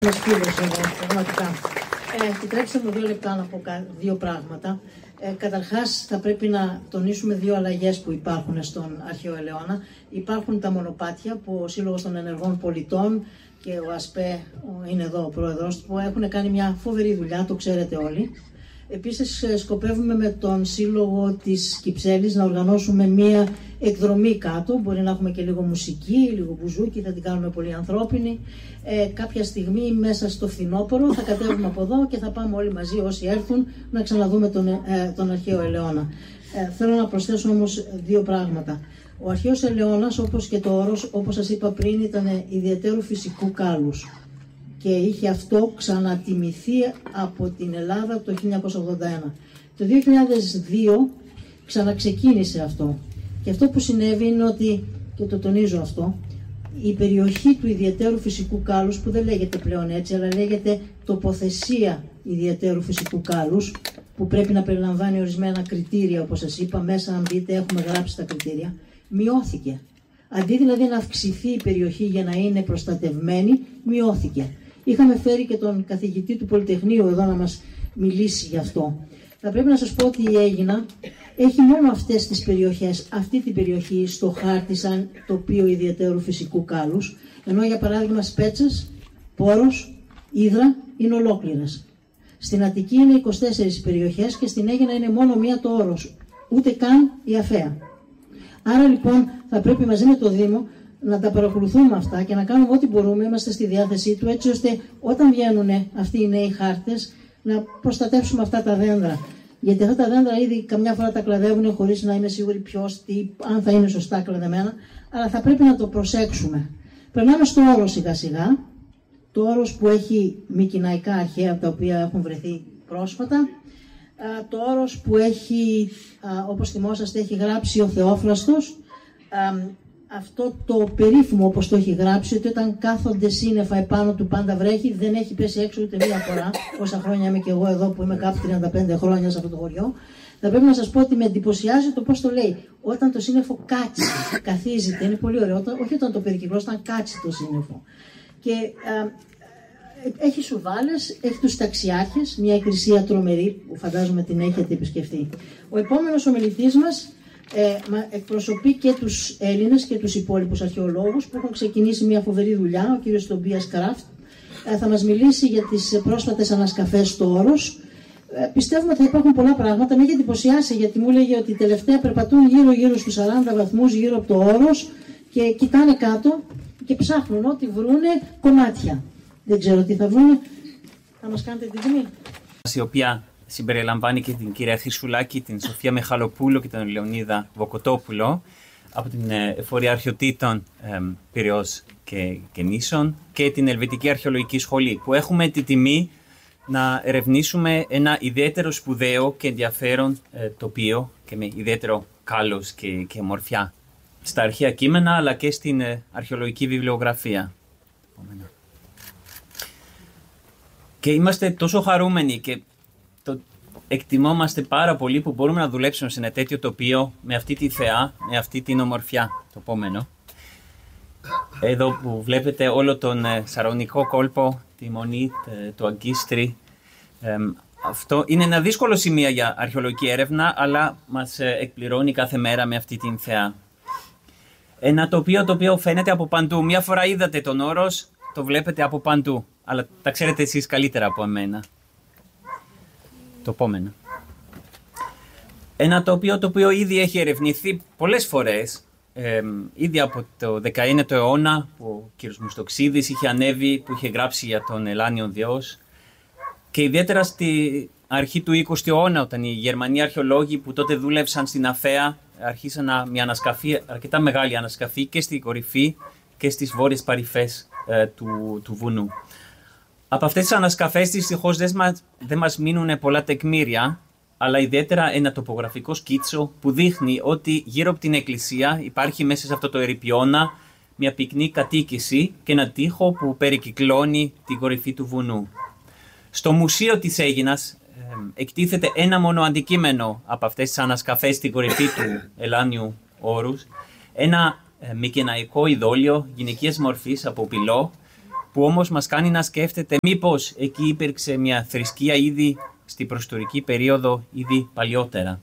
Πραγματικά. Επιτρέψτε μου 2 λεπτά να πω 2 πράγματα. Καταρχάς, θα πρέπει να τονίσουμε 2 αλλαγές που υπάρχουν στον αρχαίο Ελαιώνα. Υπάρχουν τα μονοπάτια που ο Σύλλογος των Ενεργών Πολιτών και ο ΑΣΠΕ, είναι εδώ ο πρόεδρος του, που έχουν κάνει μια φοβερή δουλειά, το ξέρετε όλοι. Επίσης, σκοπεύουμε με τον Σύλλογο της Κυψέλης να οργανώσουμε μία εκδρομή κάτω. Μπορεί να έχουμε και λίγο μουσική, λίγο μπουζούκι, θα την κάνουμε πολύ ανθρώπινη. Κάποια στιγμή μέσα στο φθινόπωρο θα κατέβουμε από εδώ και θα πάμε όλοι μαζί, όσοι έρθουν, να ξαναδούμε τον αρχαίο Ελαιώνα. Θέλω να προσθέσω όμως 2 πράγματα. Ο αρχαίος Ελαιώνας, όπως και το όρος, όπως σας είπα πριν, ήταν ιδιαίτερου φυσικού κάλους. Και είχε αυτό ξανατιμηθεί από την Ελλάδα το 1981. Το 2002 ξαναξεκίνησε αυτό. Και αυτό που συνέβη είναι ότι, και το τονίζω αυτό, η περιοχή του ιδιαιτέρου φυσικού κάλους, που δεν λέγεται πλέον έτσι, αλλά λέγεται τοποθεσία ιδιαιτέρου φυσικού κάλους, που πρέπει να περιλαμβάνει ορισμένα κριτήρια, όπως σας είπα, μέσα αν δείτε έχουμε γράψει τα κριτήρια, μειώθηκε. Αντί δηλαδή να αυξηθεί η περιοχή για να είναι προστατευμένη, μειώθηκε. Είχαμε φέρει και τον καθηγητή του Πολυτεχνείου εδώ να μας μιλήσει γι' αυτό. Θα πρέπει να σας πω ότι η Αίγινα έχει μόνο αυτές τις περιοχές, αυτή την περιοχή στο χάρτη σαν τοπίο ιδιαιτέρου φυσικού κάλους, ενώ για παράδειγμα Σπέτσες, Πόρος, Ύδρα είναι ολόκληρες. Στην Αττική είναι 24 περιοχές και στην Αίγινα είναι μόνο μία το Όρος, ούτε καν η Αφαία. Άρα λοιπόν θα πρέπει μαζί με το Δήμο να τα παρακολουθούμε αυτά και να κάνουμε ό,τι μπορούμε, είμαστε στη διάθεσή του, έτσι ώστε όταν βγαίνουν αυτοί οι νέοι χάρτες να προστατεύσουμε αυτά τα δέντρα. Γιατί αυτά τα δέντρα ήδη καμιά φορά τα κλαδεύουν χωρίς να είμαι σίγουρη ποιος, τι, αν θα είναι σωστά κλαδεμένα, αλλά θα πρέπει να το προσέξουμε. Περνάμε στο Όρος σιγά σιγά, το Όρος που έχει μικηναϊκά αρχαία τα οποία έχουν βρεθεί πρόσφατα, το Όρος που έχει, όπως θυμόσαστε, έχει γράψει ο Θεόφραστος, αυτό το περίφημο όπως το έχει γράψει, ότι όταν κάθονται σύννεφα επάνω του πάντα βρέχει, δεν έχει πέσει έξω ούτε μία φορά. Όσα χρόνια είμαι και εγώ εδώ που είμαι κάπου 35 χρόνια σε αυτό το χωριό. Θα πρέπει να σας πω ότι με εντυπωσιάζει το πώς το λέει. Όταν το σύννεφο κάτσει, καθίζεται, είναι πολύ ωραίο. Όχι όταν το περικυκλώσει, όταν κάτσει το σύννεφο. Και έχει σουβάλες, έχει τους ταξιάρχες, μια εκκλησία τρομερή που φαντάζομαι την έχετε επισκεφτεί. Ο επόμενος ομιλητής μας εκπροσωπεί και τους Έλληνες και τους υπόλοιπους αρχαιολόγους που έχουν ξεκινήσει μια φοβερή δουλειά, ο κύριος Τομπίας Κράφτ. Θα μας μιλήσει για τις πρόσφατες ανασκαφές στο Όρος. Πιστεύουμε ότι θα υπάρχουν πολλά πράγματα. Με έχει εντυπωσιάσει γιατί μου έλεγε ότι τελευταία περπατούν γύρω στους 40 βαθμούς γύρω από το Όρος και κοιτάνε κάτω και ψάχνουν ό,τι βρούνε κομμάτια. Δεν ξέρω τι θα βρούνε. Θα μας κάνετε την τιμή. Η οποία συμπεριλαμβάνει και την κυρία Χρυσουλάκη, την Σοφία Μιχαλοπούλου και τον Λεωνίδα Βοκοτόπουλο από την Εφορία Αρχαιοτήτων Πειραιώς και Νήσων και την Ελβετική Αρχαιολογική Σχολή, που έχουμε τη τιμή να ερευνήσουμε ένα ιδιαίτερο σπουδαίο και ενδιαφέρον τοπίο και με ιδιαίτερο κάλος και μορφιά στα αρχαία κείμενα αλλά και στην αρχαιολογική βιβλιογραφία. Και είμαστε τόσο χαρούμενοι και εκτιμόμαστε πάρα πολύ που μπορούμε να δουλέψουμε σε ένα τέτοιο τοπίο με αυτή τη θεά, με αυτή την ομορφιά, το επόμενο. Εδώ που βλέπετε όλο τον σαρονικό κόλπο, τη Μονή, το Αγκίστρι. Αυτό είναι ένα δύσκολο σημείο για αρχαιολογική έρευνα, αλλά μας εκπληρώνει κάθε μέρα με αυτή την θεά. Ένα τοπίο το οποίο φαίνεται από παντού. Μια φορά είδατε τον Όρος, το βλέπετε από παντού, αλλά τα ξέρετε εσείς καλύτερα από εμένα. Το επόμενο. Ένα τοπίο το οποίο ήδη έχει ερευνηθεί πολλές φορές, ήδη από το 19ο αιώνα που ο κύριος Μουστοξίδης είχε ανέβει, που είχε γράψει για τον Ελλάνιον Διός, και ιδιαίτερα στη αρχή του 20ου αιώνα, όταν οι Γερμανοί αρχαιολόγοι που τότε δούλευσαν στην Αφαία αρχίσαν μια ανασκαφή, αρκετά μεγάλη ανασκαφή και στη κορυφή και στις βόρειες παρυφές του βουνού. Από αυτές τις ανασκαφές δυστυχώς δεν μας μείνουν πολλά τεκμήρια, αλλά ιδιαίτερα ένα τοπογραφικό σκίτσο που δείχνει ότι γύρω από την εκκλησία υπάρχει μέσα σε αυτό το ερειπιώνα μια πυκνή κατοίκηση και ένα τοίχο που περικυκλώνει την κορυφή του βουνού. Στο Μουσείο της Αίγινας εκτίθεται ένα μόνο αντικείμενο από αυτές τις ανασκαφές στην κορυφή του Ελλάνιου Όρους, ένα μικεναϊκό ειδόλιο γυναικείας μορφής από πυλό, που όμως μας κάνει να σκέφτεται μήπως εκεί υπήρξε μια θρησκεία ήδη στην προϊστορική περίοδο, ήδη παλιότερα.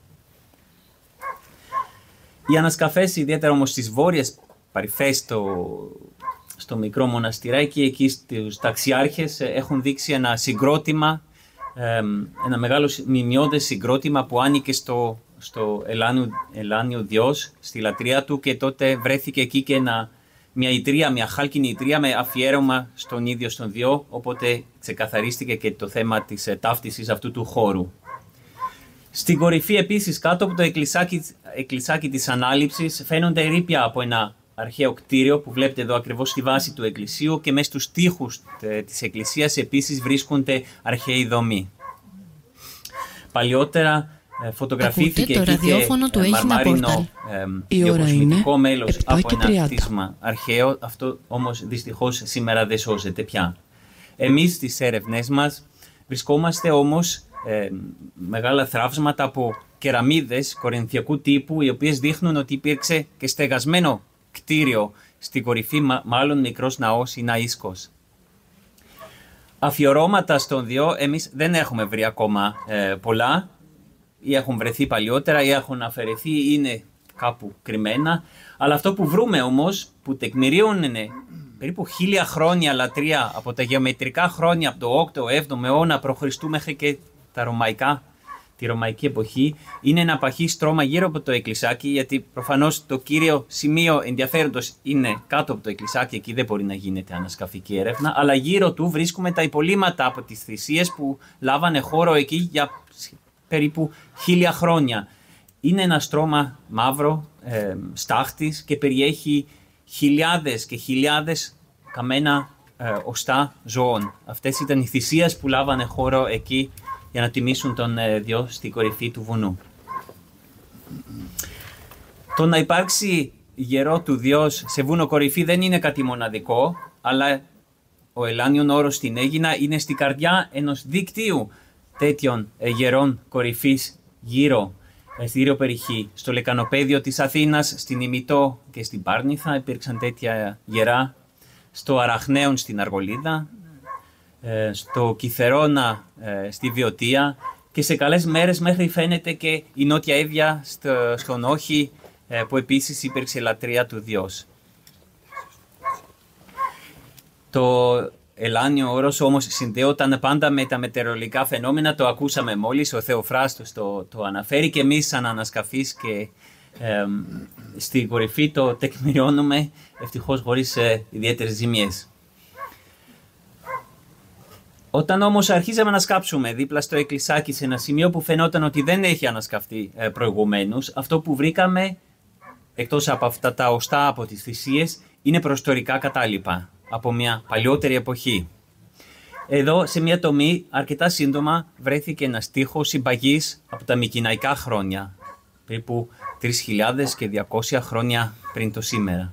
Οι ανασκαφές, ιδιαίτερα όμως στις βόρειες παρυφές στο μικρό μοναστηράκι, εκεί στους ταξιάρχες, έχουν δείξει ένα συγκρότημα, ένα μεγάλο μνημειώδες συγκρότημα που άνοικε στο Ελάνιο Διός, στη λατρεία του, και τότε βρέθηκε εκεί και μια χάλκινη ιτρία με αφιέρωμα στον ίδιο στον Διό, οπότε ξεκαθαρίστηκε και το θέμα της ταύτισης αυτού του χώρου. Στην κορυφή επίσης, κάτω από το εκκλησάκι της Ανάληψης, φαίνονται ερείπια από ένα αρχαίο κτίριο που βλέπετε εδώ ακριβώς στη βάση του εκκλησίου, και μέσα στους τοίχους της εκκλησίας επίσης βρίσκονται αρχαίοι δομοί. Παλιότερα φωτογραφήθηκε εκεί και μαρμάρινο γεωποσμητικό μέλος από ένα κτίσμα αρχαίο. Αυτό όμως δυστυχώς σήμερα δεν σώζεται πια. Εμείς στις έρευνές μας βρισκόμαστε όμως μεγάλα θραύσματα από κεραμίδες κορινθιακού τύπου, οι οποίες δείχνουν ότι υπήρξε και στεγασμένο κτίριο στην κορυφή, μάλλον μικρός ναός ή ναΐσκος. Αφιερώματα στον Διό εμείς δεν έχουμε βρει ακόμα πολλά, ή έχουν βρεθεί παλιότερα ή έχουν αφαιρεθεί ή είναι κάπου κρυμμένα. Αλλά αυτό που βρούμε όμως, που τεκμηρίωνε περίπου 1000 χρόνια λατρεία από τα γεωμετρικά χρόνια, από το 8ο, 7ο αιώνα π.Χ. μέχρι και τη ρωμαϊκή εποχή, είναι ένα παχύ στρώμα γύρω από το εκκλησάκι, γιατί προφανώς το κύριο σημείο ενδιαφέροντος είναι κάτω από το εκκλησάκι, εκεί δεν μπορεί να γίνεται ανασκαφική έρευνα, αλλά γύρω του βρίσκουμε τα υπολείμματα από τις θυσίες που λάβανε χώρο εκεί για περίπου 1000 χρόνια. Είναι ένα στρώμα μαύρο, στάχτης, και περιέχει χιλιάδες και χιλιάδες καμένα οστά ζώων. Αυτές ήταν οι θυσίες που λάβανε χώρο εκεί για να τιμήσουν τον Διό στην κορυφή του βουνού. Το να υπάρξει γερό του Διός σε βούνο κορυφή δεν είναι κάτι μοναδικό, αλλά ο Ελάνιον όρος στην Αίγινα είναι στην καρδιά ενός δικτύου τέτοιων γερών κορυφής γύρω στη γύρω περιοχή. Στο λεκανοπέδιο της Αθήνας, στην Ημιτό και στην Πάρνηθα υπήρξαν τέτοια γερά, στο Αραχναίον στην Αργολίδα, στο Κιθερώνα στη Βιωτία, και σε καλές μέρες μέχρι φαίνεται και η Νότια Εύβοια στον Όχη, που επίσης υπήρξε λατρεία του Διός. Το Ελάνιο όρος όμως συνδέονταν πάντα με τα μετεωρολογικά φαινόμενα, το ακούσαμε μόλις, ο Θεοφράστος το αναφέρει, και εμείς σαν ανασκαφείς και στην κορυφή το τεκμηριώνουμε, ευτυχώς χωρίς ιδιαίτερες ζημιές. Όταν όμως αρχίζαμε να σκάψουμε δίπλα στο εκκλησάκι σε ένα σημείο που φαινόταν ότι δεν έχει ανασκαφτεί προηγουμένως, αυτό που βρήκαμε, εκτός από αυτά τα οστά από τις θυσίες, είναι προϊστορικά κατάλοιπα από μια παλιότερη εποχή. Εδώ σε μια τομή αρκετά σύντομα βρέθηκε ένας τοίχος συμπαγής από τα μικηναϊκά χρόνια, περίπου 3.200 χρόνια πριν το σήμερα.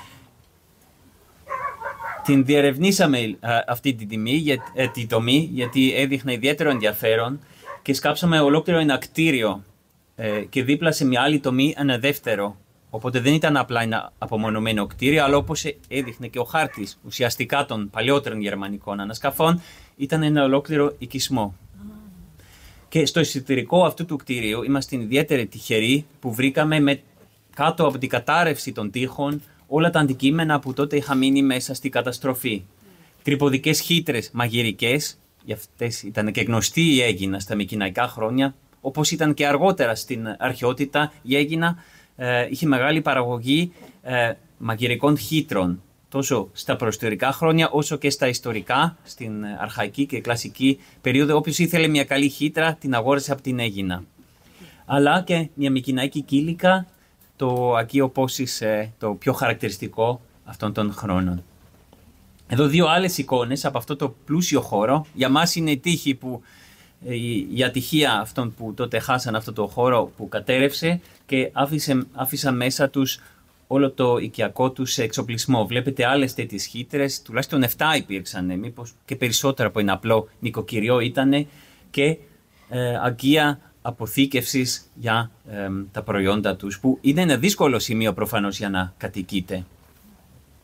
Την διερευνήσαμε αυτή τη τομή γιατί έδειχνε ιδιαίτερο ενδιαφέρον, και σκάψαμε ολόκληρο ένα κτίριο και δίπλα σε μια άλλη τομή ένα δεύτερο. Οπότε δεν ήταν απλά ένα απομονωμένο κτίριο, αλλά όπως έδειχνε και ο χάρτης ουσιαστικά των παλιότερων γερμανικών ανασκαφών, ήταν ένα ολόκληρο οικισμό. Και στο εσωτερικό αυτού του κτίριου είμαστε ιδιαίτερα τυχεροί που βρήκαμε κάτω από την κατάρρευση των τοίχων όλα τα αντικείμενα που τότε είχαν μείνει μέσα στη καταστροφή. Τρυποδικές χύτρες μαγειρικές, για αυτές ήταν και γνωστή η Αίγινα στα μικηναϊκά χρόνια, όπως ήταν και αργότερα στην αρχαιότητα η Αίγινα. Είχε μεγάλη παραγωγή μαγειρικών χύτρων, τόσο στα προϊστορικά χρόνια όσο και στα ιστορικά, στην αρχαϊκή και κλασική περίοδο. Όποιος ήθελε μια καλή χύτρα την αγόρασε από την Αίγινα. Αλλά και μια μικηναϊκή κύλικα, το Αγίο Πόσις, το πιο χαρακτηριστικό αυτών των χρόνων. Εδώ δύο άλλες εικόνες από αυτό το πλούσιο χώρο. Για μας είναι η τύχη που η ατυχία αυτών που τότε χάσαν αυτό το χώρο που κατέρευσε και άφησαν μέσα τους όλο το οικιακό τους εξοπλισμό. Βλέπετε άλλες τέτοιες χύτρες, τουλάχιστον 7 υπήρξαν, μήπως και περισσότερα από ένα απλό νοικοκυριό ήτανε, και αγκία αποθήκευσης για τα προϊόντα τους, που είναι ένα δύσκολο σημείο προφανώς για να κατοικείτε.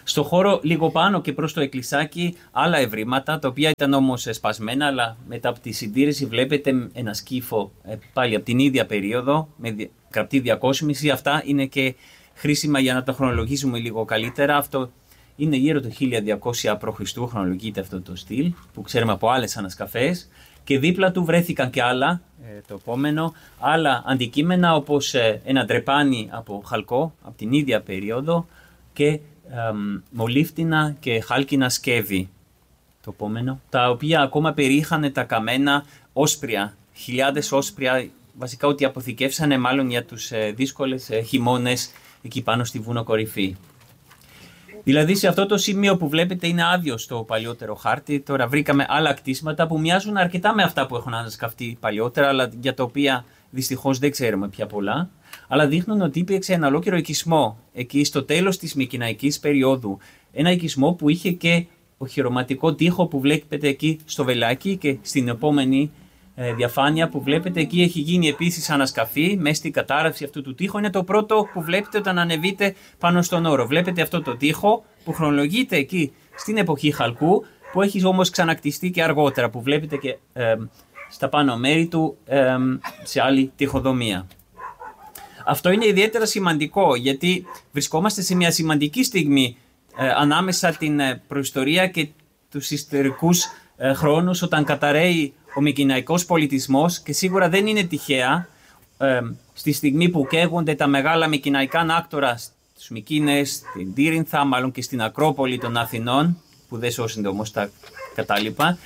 Στο χώρο λίγο πάνω και προς το εκκλησάκι άλλα ευρήματα, τα οποία ήταν όμως σπασμένα, αλλά μετά από τη συντήρηση βλέπετε ένα σκύφο πάλι από την ίδια περίοδο, με γραπτή διακόσμηση. Αυτά είναι και χρήσιμα για να τα χρονολογήσουμε λίγο καλύτερα. Αυτό είναι γύρω το 1200 π.Χ. χρονολογείται αυτό το στυλ, που ξέρουμε από άλλες ανασκαφές. Και δίπλα του βρέθηκαν και άλλα, το επόμενο, άλλα αντικείμενα όπως ένα τρεπάνι από χαλκό από την ίδια περίοδο και μολύφτινα και χάλκινα σκεύη, το επόμενο, τα οποία ακόμα περιείχαν τα καμένα όσπρια, χιλιάδες όσπρια, βασικά ότι αποθηκεύσανε μάλλον για τους δύσκολες χειμώνες εκεί πάνω στη βουνό κορυφή. Δηλαδή σε αυτό το σημείο που βλέπετε είναι άδειο στο παλιότερο χάρτη. Τώρα βρήκαμε άλλα κτίσματα που μοιάζουν αρκετά με αυτά που έχουν ανασκαφτεί παλιότερα, αλλά για τα οποία δυστυχώς δεν ξέρουμε πια πολλά. Αλλά δείχνουν ότι υπήρξε ένα ολόκληρο οικισμό εκεί στο τέλος της Μικηναϊκής περίοδου. Ένα οικισμό που είχε και οχυρωματικό τοίχο που βλέπετε εκεί στο βελάκι, και στην επόμενη διαφάνεια που βλέπετε εκεί έχει γίνει επίσης ανασκαφή μέσα στην κατάρρευση αυτού του τοίχου. Είναι το πρώτο που βλέπετε όταν ανεβείτε πάνω στον όρο. Βλέπετε αυτό το τοίχο που χρονολογείται εκεί στην εποχή Χαλκού, που έχει όμως ξανακτιστεί και αργότερα, που βλέπετε και στα πάνω μέρη του σε άλλη τοιχοδομία. Αυτό είναι ιδιαίτερα σημαντικό, γιατί βρισκόμαστε σε μια σημαντική στιγμή ανάμεσα την προϊστορία και τους ιστορικούς χρόνους, όταν καταραίει ο μικηναϊκός πολιτισμός, και σίγουρα δεν είναι τυχαία στη στιγμή που καίγονται τα μεγάλα μικηναϊκά ανάκτορα στους Μικήνες, στην Τύρινθα, μάλλον και στην Ακρόπολη των Αθηνών, που δεν σώσονται όμως τα κατάλοιπα,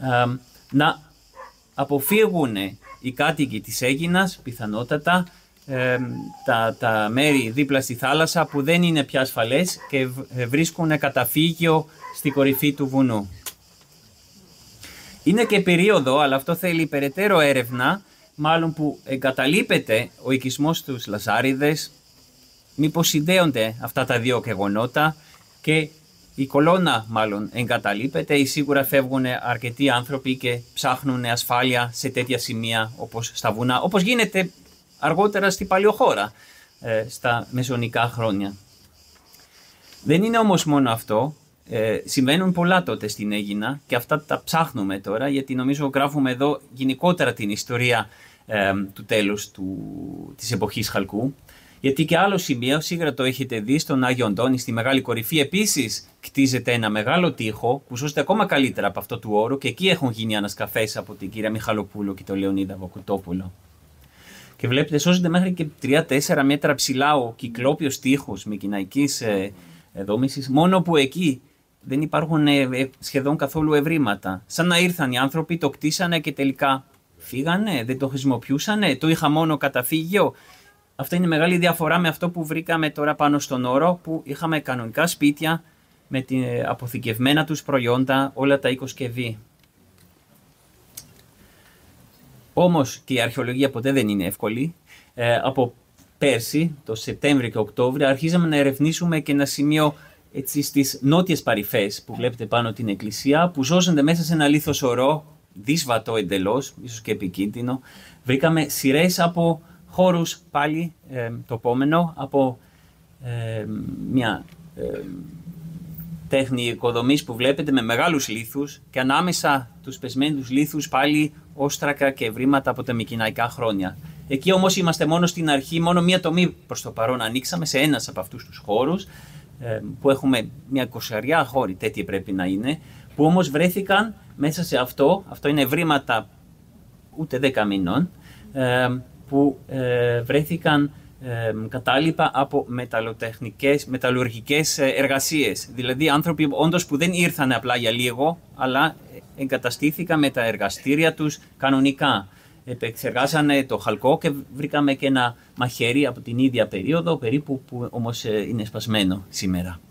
να αποφύγουν οι κάτοικοι της Αίγινας, πιθανότατα, τα μέρη δίπλα στη θάλασσα που δεν είναι πια ασφαλές και βρίσκουν καταφύγιο στη κορυφή του βουνού. Είναι και περίοδο, αλλά αυτό θέλει περαιτέρω έρευνα, μάλλον που εγκαταλείπεται ο οικισμός στους Λαζάριδες, μήπως συνδέονται αυτά τα δύο γεγονότα και η κολόνα μάλλον εγκαταλείπεται, ή σίγουρα φεύγουν αρκετοί άνθρωποι και ψάχνουν ασφάλεια σε τέτοια σημεία όπως στα βουνά, όπως γίνεται αργότερα στη Παλαιοχώρα, στα μεσαιωνικά χρόνια. Δεν είναι όμως μόνο αυτό. Συμβαίνουν πολλά τότε στην Αίγινα και αυτά τα ψάχνουμε τώρα, γιατί νομίζω γράφουμε εδώ γενικότερα την ιστορία του τέλους της εποχής Χαλκού. Γιατί και άλλο σημείο, σίγουρα το έχετε δει, στον Άγιο Αντώνη, στη Μεγάλη Κορυφή, επίσης κτίζεται ένα μεγάλο τοίχο που σώζεται ακόμα καλύτερα από αυτό του όρου, και εκεί έχουν γίνει ανασκαφές από την κυρία Μιχαλοπούλου και τον Λεωνίδα Βοκουτόπουλο. Και βλέπετε, σώζονται μέχρι και 3-4 μέτρα ψηλά ο κυκλόπιος τοίχος μικηναϊκής δόμησης, μόνο που εκεί δεν υπάρχουν σχεδόν καθόλου ευρήματα. Σαν να ήρθαν οι άνθρωποι, το κτίσανε και τελικά φύγανε, δεν το χρησιμοποιούσανε, το είχα μόνο καταφύγιο. Αυτό είναι μεγάλη διαφορά με αυτό που βρήκαμε τώρα πάνω στον όρο, που είχαμε κανονικά σπίτια με την αποθηκευμένα τους προϊόντα, όλα τα οικοσκευή. Όμως και η αρχαιολογία ποτέ δεν είναι εύκολη. Από πέρσι, το Σεπτέμβριο και Οκτώβριο, αρχίζαμε να ερευνήσουμε και ένα σημείο έτσι στις νότιες παρυφές που βλέπετε πάνω την εκκλησία, που ζώζονται μέσα σε ένα λίθος ορό, δύσβατο εντελώς, ίσως και επικίνδυνο. Βρήκαμε σειρές από χώρους πάλι, το επόμενο, από μια τέχνη οικοδομής που βλέπετε με μεγάλους λίθους, και ανάμεσα τους πεσμένους λίθους πάλι όστρακα και ευρήματα από τα μικηναϊκά χρόνια. Εκεί όμως είμαστε μόνο στην αρχή, μόνο μία τομή προς το παρόν ανοίξαμε σε ένας από αυτούς τους χώρους, που έχουμε μια 20 χώροι, τέτοιοι πρέπει να είναι, που όμως βρέθηκαν μέσα σε αυτό είναι ευρήματα ούτε 10 μηνών, που βρέθηκαν κατάλοιπα από μεταλλουργικές εργασίες. Δηλαδή άνθρωποι όντως που δεν ήρθαν απλά για λίγο, αλλά εγκαταστήθηκαν με τα εργαστήρια τους κανονικά. Επεξεργάσανε το χαλκό και βρήκαμε και ένα μαχαίρι από την ίδια περίοδο, περίπου, που όμως είναι σπασμένο σήμερα.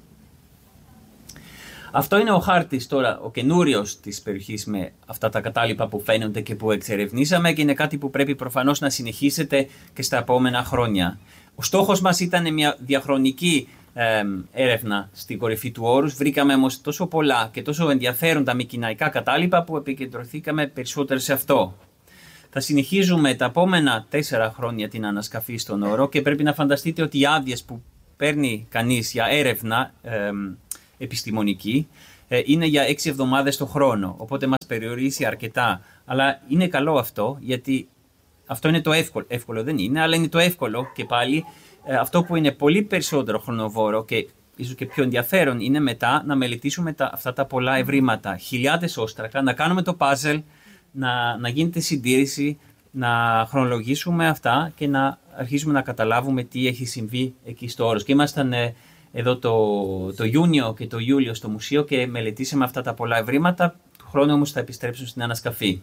Αυτό είναι ο χάρτης τώρα, ο καινούριος της περιοχής, με αυτά τα κατάλοιπα που φαίνονται και που εξερευνήσαμε, και είναι κάτι που πρέπει προφανώς να συνεχίσετε και στα επόμενα χρόνια. Ο στόχος μας ήταν μια διαχρονική έρευνα στην κορυφή του όρους. Βρήκαμε όμως τόσο πολλά και τόσο ενδιαφέροντα μικηναϊκά κατάλοιπα που επικεντρωθήκαμε περισσότερο σε αυτό. Θα συνεχίζουμε τα επόμενα 4 χρόνια την ανασκαφή στον όρο, και πρέπει να φανταστείτε ότι οι άδειες που παίρνει κανείς για έρευνα επιστημονική. Είναι για 6 εβδομάδες το χρόνο, οπότε μας περιορίζει αρκετά. Αλλά είναι καλό αυτό, γιατί αυτό είναι το εύκολο. Εύκολο δεν είναι, αλλά είναι το εύκολο και πάλι. Αυτό που είναι πολύ περισσότερο χρονοβόρο και ίσως και πιο ενδιαφέρον είναι μετά να μελετήσουμε αυτά τα πολλά ευρήματα. Χιλιάδες όστρακα, να κάνουμε το puzzle, να γίνεται συντήρηση, να χρονολογήσουμε αυτά και να αρχίσουμε να καταλάβουμε τι έχει συμβεί εκεί στο όρος. Και ήμασταν εδώ το Ιούνιο και το Ιούλιο στο μουσείο και μελετήσαμε αυτά τα πολλά ευρήματα. Του χρόνου όμως θα επιστρέψουμε στην ανασκαφή.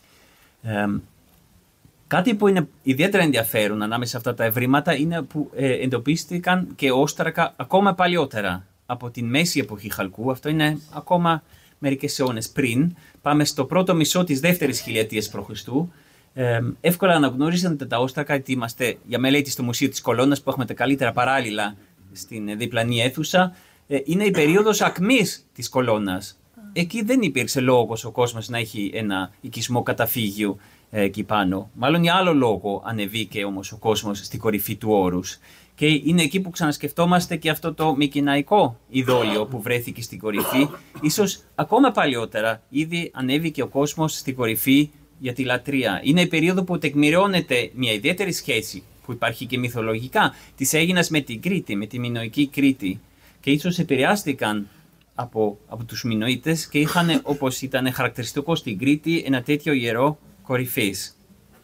Κάτι που είναι ιδιαίτερα ενδιαφέρον ανάμεσα σε αυτά τα ευρήματα είναι που εντοπίστηκαν και όστρακα ακόμα παλιότερα από την μέση εποχή χαλκού. Αυτό είναι ακόμα μερικές αιώνες πριν. Πάμε στο πρώτο μισό της δεύτερης χιλιετίας π.Χ. Εύκολα αναγνωρίζετε τα όστρακα, γιατί είμαστε για μελέτη στο Μουσείο της Κολώνας που έχουμε τα καλύτερα παράλληλα στην διπλανή αίθουσα. Είναι η περίοδος ακμής της Κολώνας. Εκεί δεν υπήρξε λόγος ο κόσμος να έχει ένα οικισμό καταφύγιο εκεί πάνω. Μάλλον για άλλο λόγο ανεβήκε όμως ο κόσμος στην κορυφή του όρους. Και είναι εκεί που ξανασκεφτόμαστε και αυτό το μικηναϊκό ειδόλιο που βρέθηκε στην κορυφή. Ίσως ακόμα παλιότερα ήδη ανέβηκε ο κόσμος στην κορυφή για τη λατρεία. Είναι η περίοδο που τεκμηριώνεται μια ιδιαίτερη σχέση που υπάρχει και μυθολογικά της Αίγινας με την Κρήτη, με τη μινωική Κρήτη. Και ίσως επηρεάστηκαν από τους Μινωίτες και είχαν, όπως ήταν χαρακτηριστικό στην Κρήτη, ένα τέτοιο ιερό κορυφής.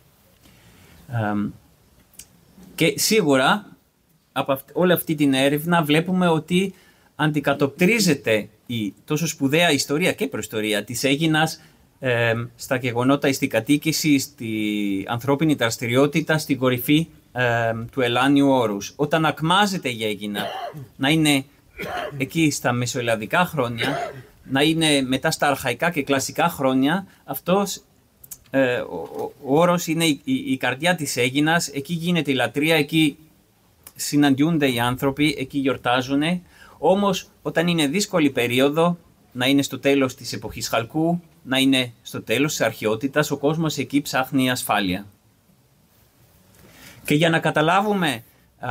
Και σίγουρα από όλη αυτή την έρευνα βλέπουμε ότι αντικατοπτρίζεται η τόσο σπουδαία ιστορία και προϊστορία της Αίγινας στα γεγονότα, στη κατοίκηση, στη ανθρώπινη δραστηριότητα στην κορυφή του Ελλάνιου όρους. Όταν ακμάζεται η Αίγινα να είναι εκεί στα μεσοελλαδικά χρόνια, να είναι μετά στα αρχαϊκά και κλασικά χρόνια, αυτός ο όρος είναι η καρδιά της Αίγινας, εκεί γίνεται η λατρεία, εκεί συναντιούνται οι άνθρωποι, εκεί γιορτάζουν. Όμως όταν είναι δύσκολη περίοδο, να είναι στο τέλος της εποχής χαλκού, να είναι στο τέλος της αρχαιότητας, ο κόσμος εκεί ψάχνει ασφάλεια. Και για να καταλάβουμε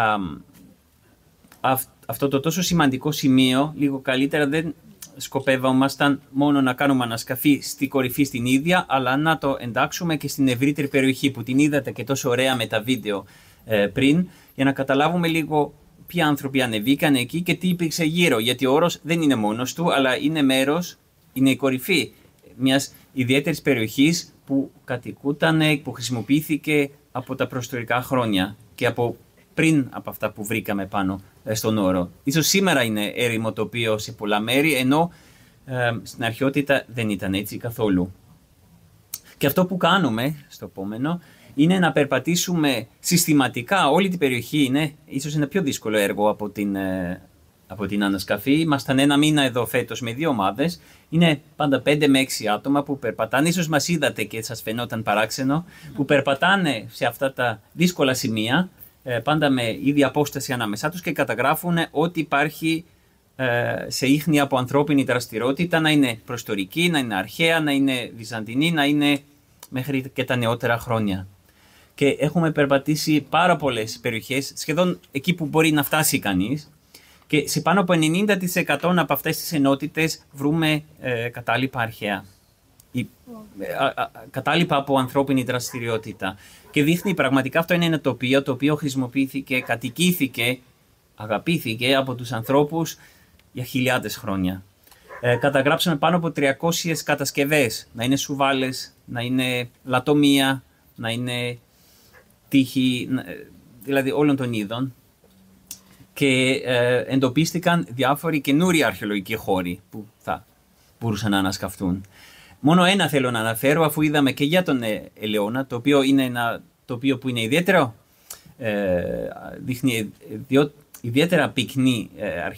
αυτό το τόσο σημαντικό σημείο, λίγο καλύτερα δεν σκοπεύομασταν μόνο να κάνουμε ανασκαφή στη κορυφή στην ίδια, αλλά να το εντάξουμε και στην ευρύτερη περιοχή που την είδατε και τόσο ωραία με τα βίντεο πριν, για να καταλάβουμε λίγο ποιοι άνθρωποι ανεβήκαν εκεί και τι υπήρξε γύρω. Γιατί ο όρος δεν είναι μόνος του, αλλά είναι μέρος, είναι η κορυφή μιας ιδιαίτερης περιοχής που κατοικούταν, που χρησιμοποιήθηκε από τα προϊστορικά χρόνια και από πριν από αυτά που βρήκαμε πάνω στον όρο. Ίσως σήμερα είναι έρημο τοπίο σε πολλά μέρη, ενώ στην αρχαιότητα δεν ήταν έτσι καθόλου. Και αυτό που κάνουμε στο επόμενο είναι να περπατήσουμε συστηματικά όλη την περιοχή. Είναι ίσως ένα πιο δύσκολο έργο από την ανασκαφή. Ήμασταν ένα μήνα εδώ φέτος με 2 ομάδες. Είναι πάντα 5 με 6 άτομα που περπατάνε. Ίσως μας είδατε και σας φαινόταν παράξενο, που περπατάνε σε αυτά τα δύσκολα σημεία, πάντα με ίδια απόσταση ανάμεσά τους και καταγράφουν ό,τι υπάρχει σε ίχνη από ανθρώπινη δραστηριότητα, να είναι προϊστορική, να είναι αρχαία, να είναι βυζαντινή, να είναι μέχρι και τα νεότερα χρόνια. Και έχουμε περπατήσει πάρα πολλές περιοχές, σχεδόν εκεί που μπορεί να φτάσει κανείς, και σε πάνω από 90% από αυτές τις ενότητες βρούμε κατάλοιπα αρχαία. Κατάλοιπα από ανθρώπινη δραστηριότητα. Και δείχνει πραγματικά αυτό είναι ένα τοπίο το οποίο χρησιμοποιήθηκε, κατοικήθηκε, αγαπήθηκε από τους ανθρώπους για χιλιάδες χρόνια. Καταγράψαμε πάνω από 300 κατασκευές, να είναι σουβάλες, να είναι λατομεία, να είναι τείχη, δηλαδή όλων των είδων. Και εντοπίστηκαν διάφοροι καινούριοι αρχαιολογικοί χώροι που θα μπορούσαν να ανασκαφτούν. Μόνο ένα θέλω να αναφέρω, αφού είδαμε και για τον Ελαιώνα, το οποίο είναι ένα τοπίο που είναι ιδιαίτερο, δείχνει ιδιαίτερα πυκνή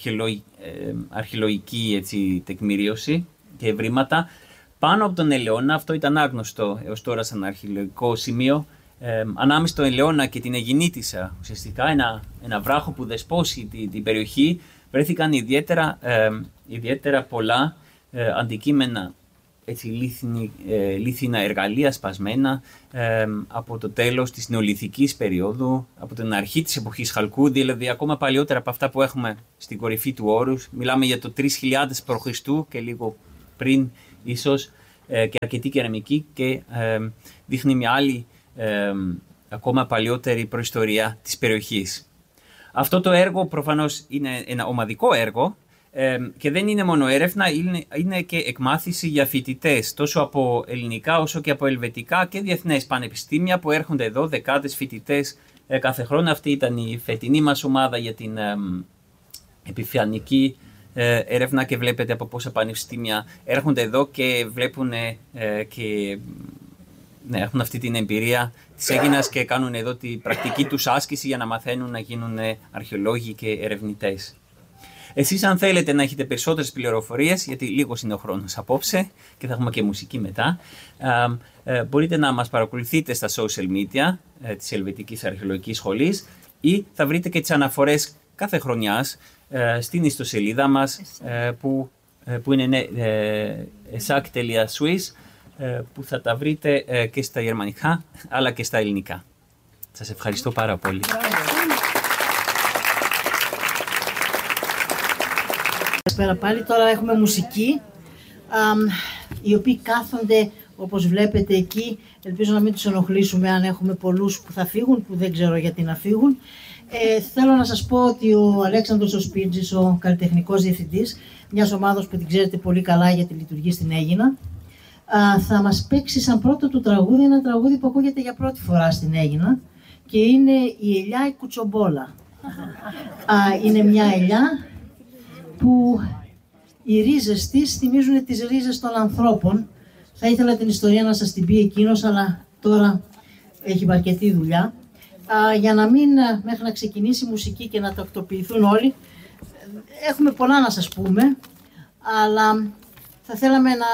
αρχαιολογική έτσι, τεκμηρίωση και ευρήματα. Πάνω από τον Ελαιώνα, αυτό ήταν άγνωστο έως τώρα σαν αρχαιολογικό σημείο, ανάμεσα στον Ελαιώνα και την Αιγινήτισσα, ουσιαστικά ένα βράχο που δεσπόσει την περιοχή, βρέθηκαν ιδιαίτερα πολλά αντικείμενα έτσι, λίθινα εργαλεία σπασμένα από το τέλος της νεολιθικής περίοδου, από την αρχή της εποχής Χαλκού, δηλαδή ακόμα παλιότερα από αυτά που έχουμε στην κορυφή του όρους. Μιλάμε για το 3000 π.Χ. και λίγο πριν ίσως, και αρκετή κεραμική, και δείχνει μια άλλη ακόμα παλιότερη προϊστορία της περιοχής. Αυτό το έργο προφανώς είναι ένα ομαδικό έργο και δεν είναι μόνο έρευνα, είναι και εκμάθηση για φοιτητές, τόσο από ελληνικά όσο και από ελβετικά και διεθνές πανεπιστήμια που έρχονται εδώ, δεκάδες φοιτητές κάθε χρόνο. Αυτή ήταν η φετινή μας ομάδα για την επιφανική έρευνα και βλέπετε από πόσα πανεπιστήμια έρχονται εδώ και βλέπουν και έχουν αυτή την εμπειρία της Αίγινας και κάνουν εδώ την πρακτική τους άσκηση για να μαθαίνουν να γίνουν αρχαιολόγοι και ερευνητές. Εσείς, αν θέλετε να έχετε περισσότερες πληροφορίες, γιατί λίγος είναι ο χρόνος απόψε και θα έχουμε και μουσική μετά, μπορείτε να μας παρακολουθείτε στα social media της Ελβετικής Αρχαιολογικής Σχολής ή θα βρείτε και τις αναφορές κάθε χρονιάς στην ιστοσελίδα μας που είναι esac.swiss, που θα τα βρείτε και στα γερμανικά αλλά και στα ελληνικά. Σας ευχαριστώ πάρα πολύ. Καλησπέρα πάλι. Τώρα έχουμε μουσική, οι οποίοι κάθονται όπως βλέπετε εκεί. Ελπίζω να μην τους ενοχλήσουμε αν έχουμε πολλούς που θα φύγουν, που δεν ξέρω γιατί να φύγουν. Θέλω να σας πω ότι ο Αλέξανδρος ο Σπίρτζης, ο καλλιτεχνικός διευθυντής μιας ομάδας που την ξέρετε πολύ καλά γιατί λειτουργεί στην Αίγινα, θα μας παίξει σαν πρώτο του τραγούδι ένα τραγούδι που ακούγεται για πρώτη φορά στην Αίγινα και είναι η ελιά η κουτσομπόλα. Είναι μια ελιά που οι ρίζες της θυμίζουν τις ρίζες των ανθρώπων. Θα ήθελα την ιστορία να σας την πει εκείνος, αλλά τώρα έχει αρκετή δουλειά. Για να μην, μέχρι να ξεκινήσει η μουσική και να τακτοποιηθούν όλοι, έχουμε πολλά να σας πούμε, αλλά θα θέλαμε να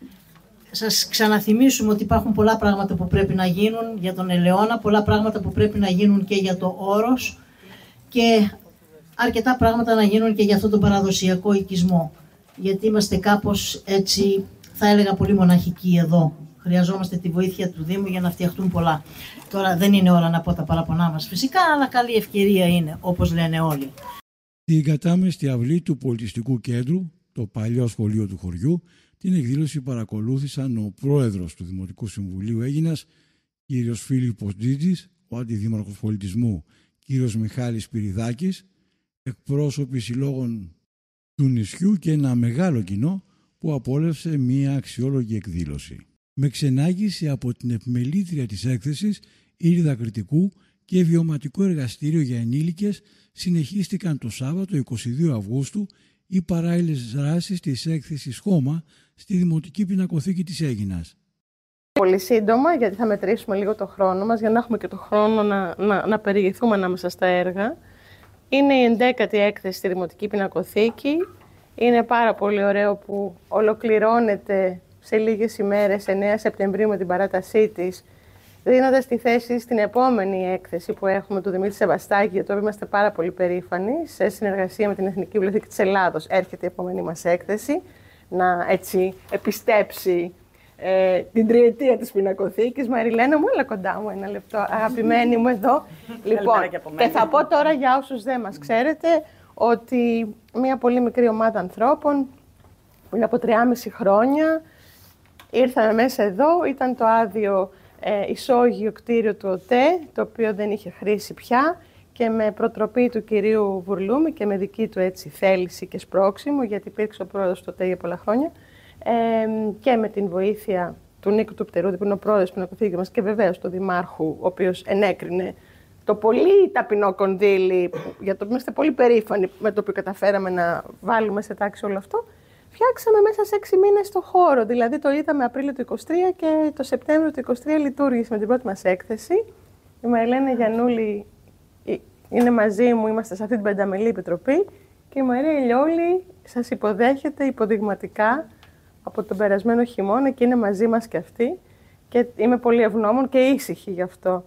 σας ξαναθυμίσουμε ότι υπάρχουν πολλά πράγματα που πρέπει να γίνουν για τον Ελαιώνα, πολλά πράγματα που πρέπει να γίνουν και για το Όρος και αρκετά πράγματα να γίνουν και για αυτόν τον παραδοσιακό οικισμό. Γιατί είμαστε κάπως έτσι, θα έλεγα, πολύ μοναχικοί εδώ. Χρειαζόμαστε τη βοήθεια του Δήμου για να φτιαχτούν πολλά. Τώρα δεν είναι ώρα να πω τα παραπονά μας φυσικά, αλλά καλή ευκαιρία είναι, όπως λένε όλοι. Στην κατάμεστη αυλή του Πολιτιστικού Κέντρου, το παλιό σχολείο του χωριού, την εκδήλωση παρακολούθησαν ο πρόεδρος του Δημοτικού Συμβουλίου Αίγινας, κύριος Φίλιππος Τζίτζης, ο αντιδήμαρχος πολιτισμού, κύριος Μιχάλης Σπυριδάκης, εκπρόσωποι συλλόγων του νησιού και ένα μεγάλο κοινό που απόλαυσε μια αξιόλογη εκδήλωση. Με ξενάγηση από την επιμελήτρια της έκθεσης, Ήρδα Κρητικού, και βιωματικό εργαστήριο για ενήλικες συνεχίστηκαν το Σάββατο 22 Αυγούστου οι παράλληλες δράσεις της έκθεσης Χώμα στη Δημοτική Πινακοθήκη της Αίγινας. Πολύ σύντομα, γιατί θα μετρήσουμε λίγο το χρόνο μας, για να έχουμε και το χρόνο να περιηγηθούμε ανάμεσα στα έργα. Είναι η 11η έκθεση στη Δημοτική Πινακοθήκη. Είναι πάρα πολύ ωραίο που ολοκληρώνεται σε λίγες ημέρες, 9 Σεπτεμβρίου, με την παράτασή της, δίνοντας τη θέση στην επόμενη έκθεση που έχουμε του Δημήτρη Σεβαστάκη, για το οποίο είμαστε πάρα πολύ περήφανοι, σε συνεργασία με την Εθνική Βιβλιοθήκη της Ελλάδος. Έρχεται η επόμενη μας έκθεση να έτσι επιστέψει την τριετία της Πινακοθήκης. Μαριλένα μου, έλα κοντά μου ένα λεπτό, αγαπημένη μου εδώ. Λοιπόν, και θα πω τώρα για όσους δεν μας ξέρετε, ότι μια πολύ μικρή ομάδα ανθρώπων, πριν από 3,5 χρόνια, ήρθαμε μέσα εδώ, ήταν το άδειο ισόγειο κτίριο του ΟΤΕ, το οποίο δεν είχε χρήση πια, και με προτροπή του κυρίου Βουρλούμη και με δική του έτσι θέληση και σπρώξιμο, γιατί υπήρξε ο πρόεδρος του ΟΤΕ για πολλά χρόνια, και με την βοήθεια του Νίκου του Πτερούδη, που είναι ο πρόεδρος της Πινακοθήκης μας, και βεβαίως του Δημάρχου, ο οποίος ενέκρινε το πολύ ταπεινό κονδύλι, για το οποίο είμαστε πολύ περήφανοι, με το οποίο καταφέραμε να βάλουμε σε τάξη όλο αυτό. Φτιάξαμε μέσα σε 6 μήνες το χώρο, δηλαδή το είδαμε Απρίλιο του 2023 και το Σεπτέμβριο του 2023 λειτουργήσε με την πρώτη μας έκθεση. Η Μαριλένα Γιαννούλη είναι μαζί μου, είμαστε σε αυτή την πενταμελή επιτροπή, και η Μαρία Ηλιόλη σας υποδέχεται υποδειγματικά από τον περασμένο χειμώνα και είναι μαζί μας και αυτή, και είμαι πολύ ευγνώμων και ήσυχη γι' αυτό.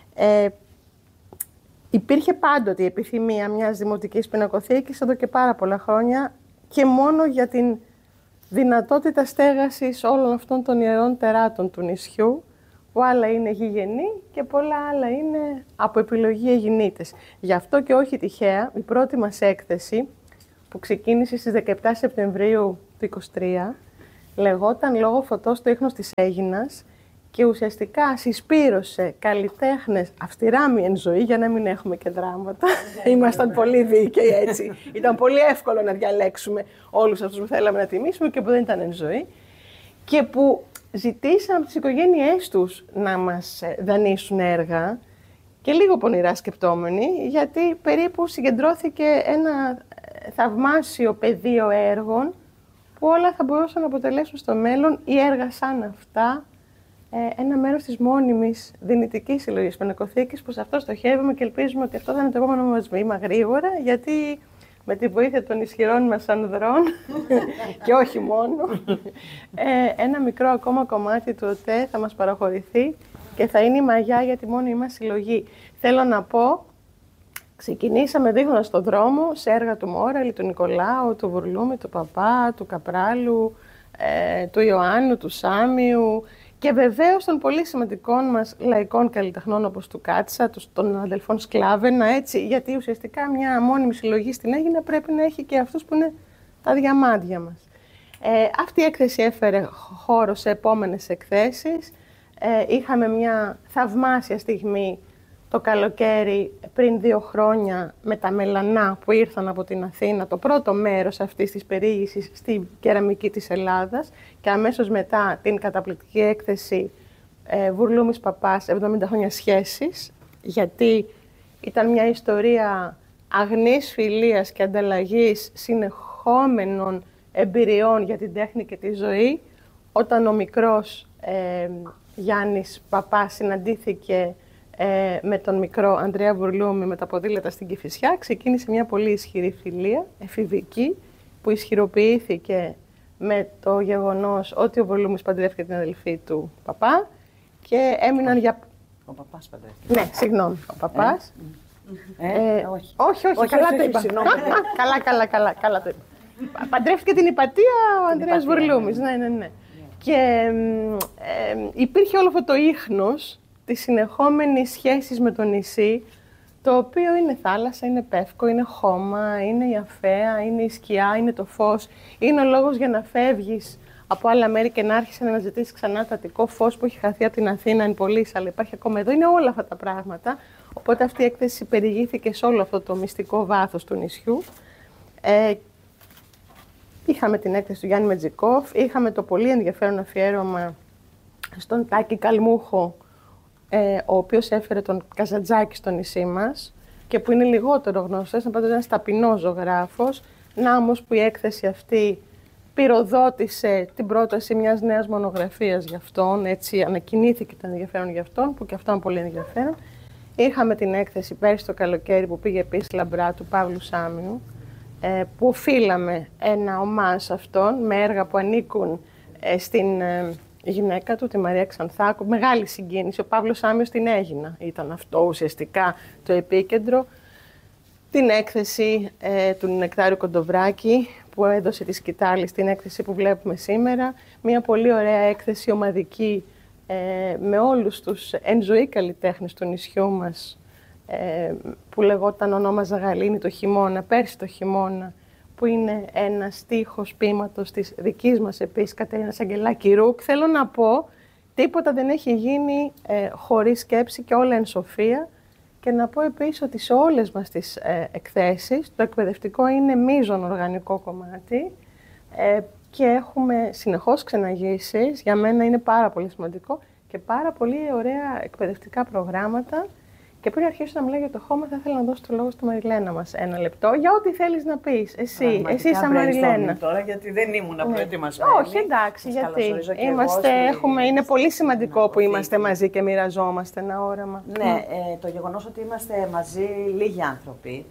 Υπήρχε πάντοτε η επιθυμία μιας δημοτικής πινακοθήκης εδώ και πάρα πολλά χρόνια, και μόνο για την δυνατότητα στέγασης όλων αυτών των ιερών τεράτων του νησιού, που άλλα είναι γηγενή και πολλά άλλα είναι από επιλογή Αιγινήτες. Γι' αυτό και όχι τυχαία, η πρώτη μας έκθεση, που ξεκίνησε στις 17 Σεπτεμβρίου του 2023, λεγόταν «Λόγω φωτός το ίχνος της Αίγινας» και ουσιαστικά συσπήρωσε καλλιτέχνες αυστηρά μη εν ζωή, για να μην έχουμε και δράματα. Ήμασταν πολύ δίκαιοι έτσι. Ήταν πολύ εύκολο να διαλέξουμε όλους αυτούς που θέλαμε να τιμήσουμε και που δεν ήταν εν ζωή. Και που ζητήσαμε από τις οικογένειές τους να μας δανείσουν έργα και λίγο πονηρά σκεπτόμενοι, γιατί περίπου συγκεντρώθηκε ένα θαυμάσιο πεδίο έργων που όλα θα μπορούσαν να αποτελέσουν στο μέλλον ή έργα σαν αυτά ένα μέρος της μόνιμης δυνητικής συλλογής Πινακοθήκης, που σε αυτό στοχεύουμε και ελπίζουμε ότι αυτό θα είναι το επόμενο μας βήμα γρήγορα, γιατί με τη βοήθεια των ισχυρών μας ανδρών και όχι μόνο, ένα μικρό ακόμα κομμάτι του ΟΤΕ θα μας παραχωρηθεί και θα είναι η μαγιά για τη μόνη μας συλλογή. Θέλω να πω, ξεκινήσαμε δείχνοντας τον δρόμο σε έργα του Μόραλη, του Νικολάου, του Βουρλούμη, του Παπά, του Καπράλου, του Ιωάννου, του Σάμιου και βεβαίως των πολύ σημαντικών μας λαϊκών καλλιτεχνών όπως του Κάτσα, των αδελφών Σκλάβενα, έτσι, γιατί ουσιαστικά μια μόνιμη συλλογή στην Αίγινα πρέπει να έχει και αυτούς που είναι τα διαμάντια μας. Αυτή η έκθεση έφερε χώρο σε επόμενες εκθέσεις. Είχαμε μια θαυμάσια στιγμή το καλοκαίρι πριν 2 χρόνια με τα μελανά που ήρθαν από την Αθήνα, το πρώτο μέρος αυτής της περιήγησης στη κεραμική της Ελλάδας και αμέσως μετά την καταπληκτική έκθεση Βουρλούμης Παπάς 70 χρόνια σχέσης, γιατί ήταν μια ιστορία αγνής φιλίας και ανταλλαγής συνεχόμενων εμπειριών για την τέχνη και τη ζωή, όταν ο μικρός Γιάννης Παπάς συναντήθηκε με τον μικρό Ανδρέα Βουρλούμη με τα ποδήλατα στην Κηφισιά, ξεκίνησε μια πολύ ισχυρή φιλία, εφηβική, που ισχυροποιήθηκε με το γεγονός ότι ο Βουρλούμης παντρεύτηκε την αδελφή του Παπά και έμειναν για... Ο Παπάς παντρεύτηκε. Ναι, συγγνώμη, ο Παπάς. Όχι, καλά το είπα. Καλά το είπα. Παντρεύτηκε την Ιπατία ο Ανδρέας Βουρλούμης, ναι. Και υπήρχε όλο αυτό το ίχνος της συνεχόμενης σχέσης με το νησί, το οποίο είναι θάλασσα, είναι πεύκο, είναι χώμα, είναι η αφαία, είναι η σκιά, είναι το φως. Είναι ο λόγος για να φεύγεις από άλλα μέρη και να άρχισε να αναζητήσεις ξανά το Αττικό φως που έχει χαθεί από την Αθήνα εν πολλής, αλλά υπάρχει ακόμα εδώ. Είναι όλα αυτά τα πράγματα. Οπότε αυτή η έκθεση περιηγήθηκε σε όλο αυτό το μυστικό βάθος του νησιού. Είχαμε την έκθεση του Γιάννη Μετζικόφ, είχαμε το πολύ ενδιαφέρον αφιέρωμα στον Τάκη Καλμούχο, ο οποίος έφερε τον Καζαντζάκη στο νησί μας και που είναι λιγότερο γνωστός, είναι πάντως ένας ταπεινός ζωγράφος. Να όμως που η έκθεση αυτή πυροδότησε την πρόταση μιας νέας μονογραφίας για αυτόν, έτσι ανακοινήθηκε το ενδιαφέρον για αυτόν, που και αυτό είναι πολύ ενδιαφέρον. Είχαμε την έκθεση πέρσι το καλοκαίρι που πήγε επίσης λαμπρά του Παύλου Σάμιου, που οφείλαμε ένα ομάζ σε αυτόν με έργα που ανήκουν στην γυναίκα του, τη Μαρία Ξανθάκου. Μεγάλη συγκίνηση. Ο Παύλος Σάμιος την Αίγινα. Ήταν αυτό ουσιαστικά το επίκεντρο. Την έκθεση του Νεκτάριου Κοντοβράκη που έδωσε τη σκητάλη στην έκθεση που βλέπουμε σήμερα. Μια πολύ ωραία έκθεση ομαδική με όλους τους εν ζωή καλλιτέχνες του νησιού μας, που λεγόταν «Ονόμαζα Γαλήνη το χειμώνα», πέρσι το χειμώνα, που είναι ένα στίχος ποίηματος της δικής μας επίσης Κατερίνας Αγγελάκη Ρούκ. Θέλω να πω, τίποτα δεν έχει γίνει χωρίς σκέψη και όλα εν σοφία. Και να πω επίσης ότι σε όλες μας τις εκθέσεις το εκπαιδευτικό είναι μείζον οργανικό κομμάτι και έχουμε συνεχώς ξεναγήσεις. Για μένα είναι πάρα πολύ σημαντικό και πάρα πολύ ωραία εκπαιδευτικά προγράμματα. Και πριν αρχίσω να μιλάω για το χώμα, θα ήθελα να δώσω το λόγο στη Μαριλένα μας ένα λεπτό για ό,τι θέλεις να πεις. Εσύ σαν Μαριλένα. Τώρα, γιατί δεν ήμουν προετοιμασμένη. Όχι, εντάξει, γιατί είναι πολύ σημαντικό που είμαστε μαζί και μοιραζόμαστε ένα όραμα. Ναι, το γεγονός ότι είμαστε μαζί λίγοι άνθρωποι,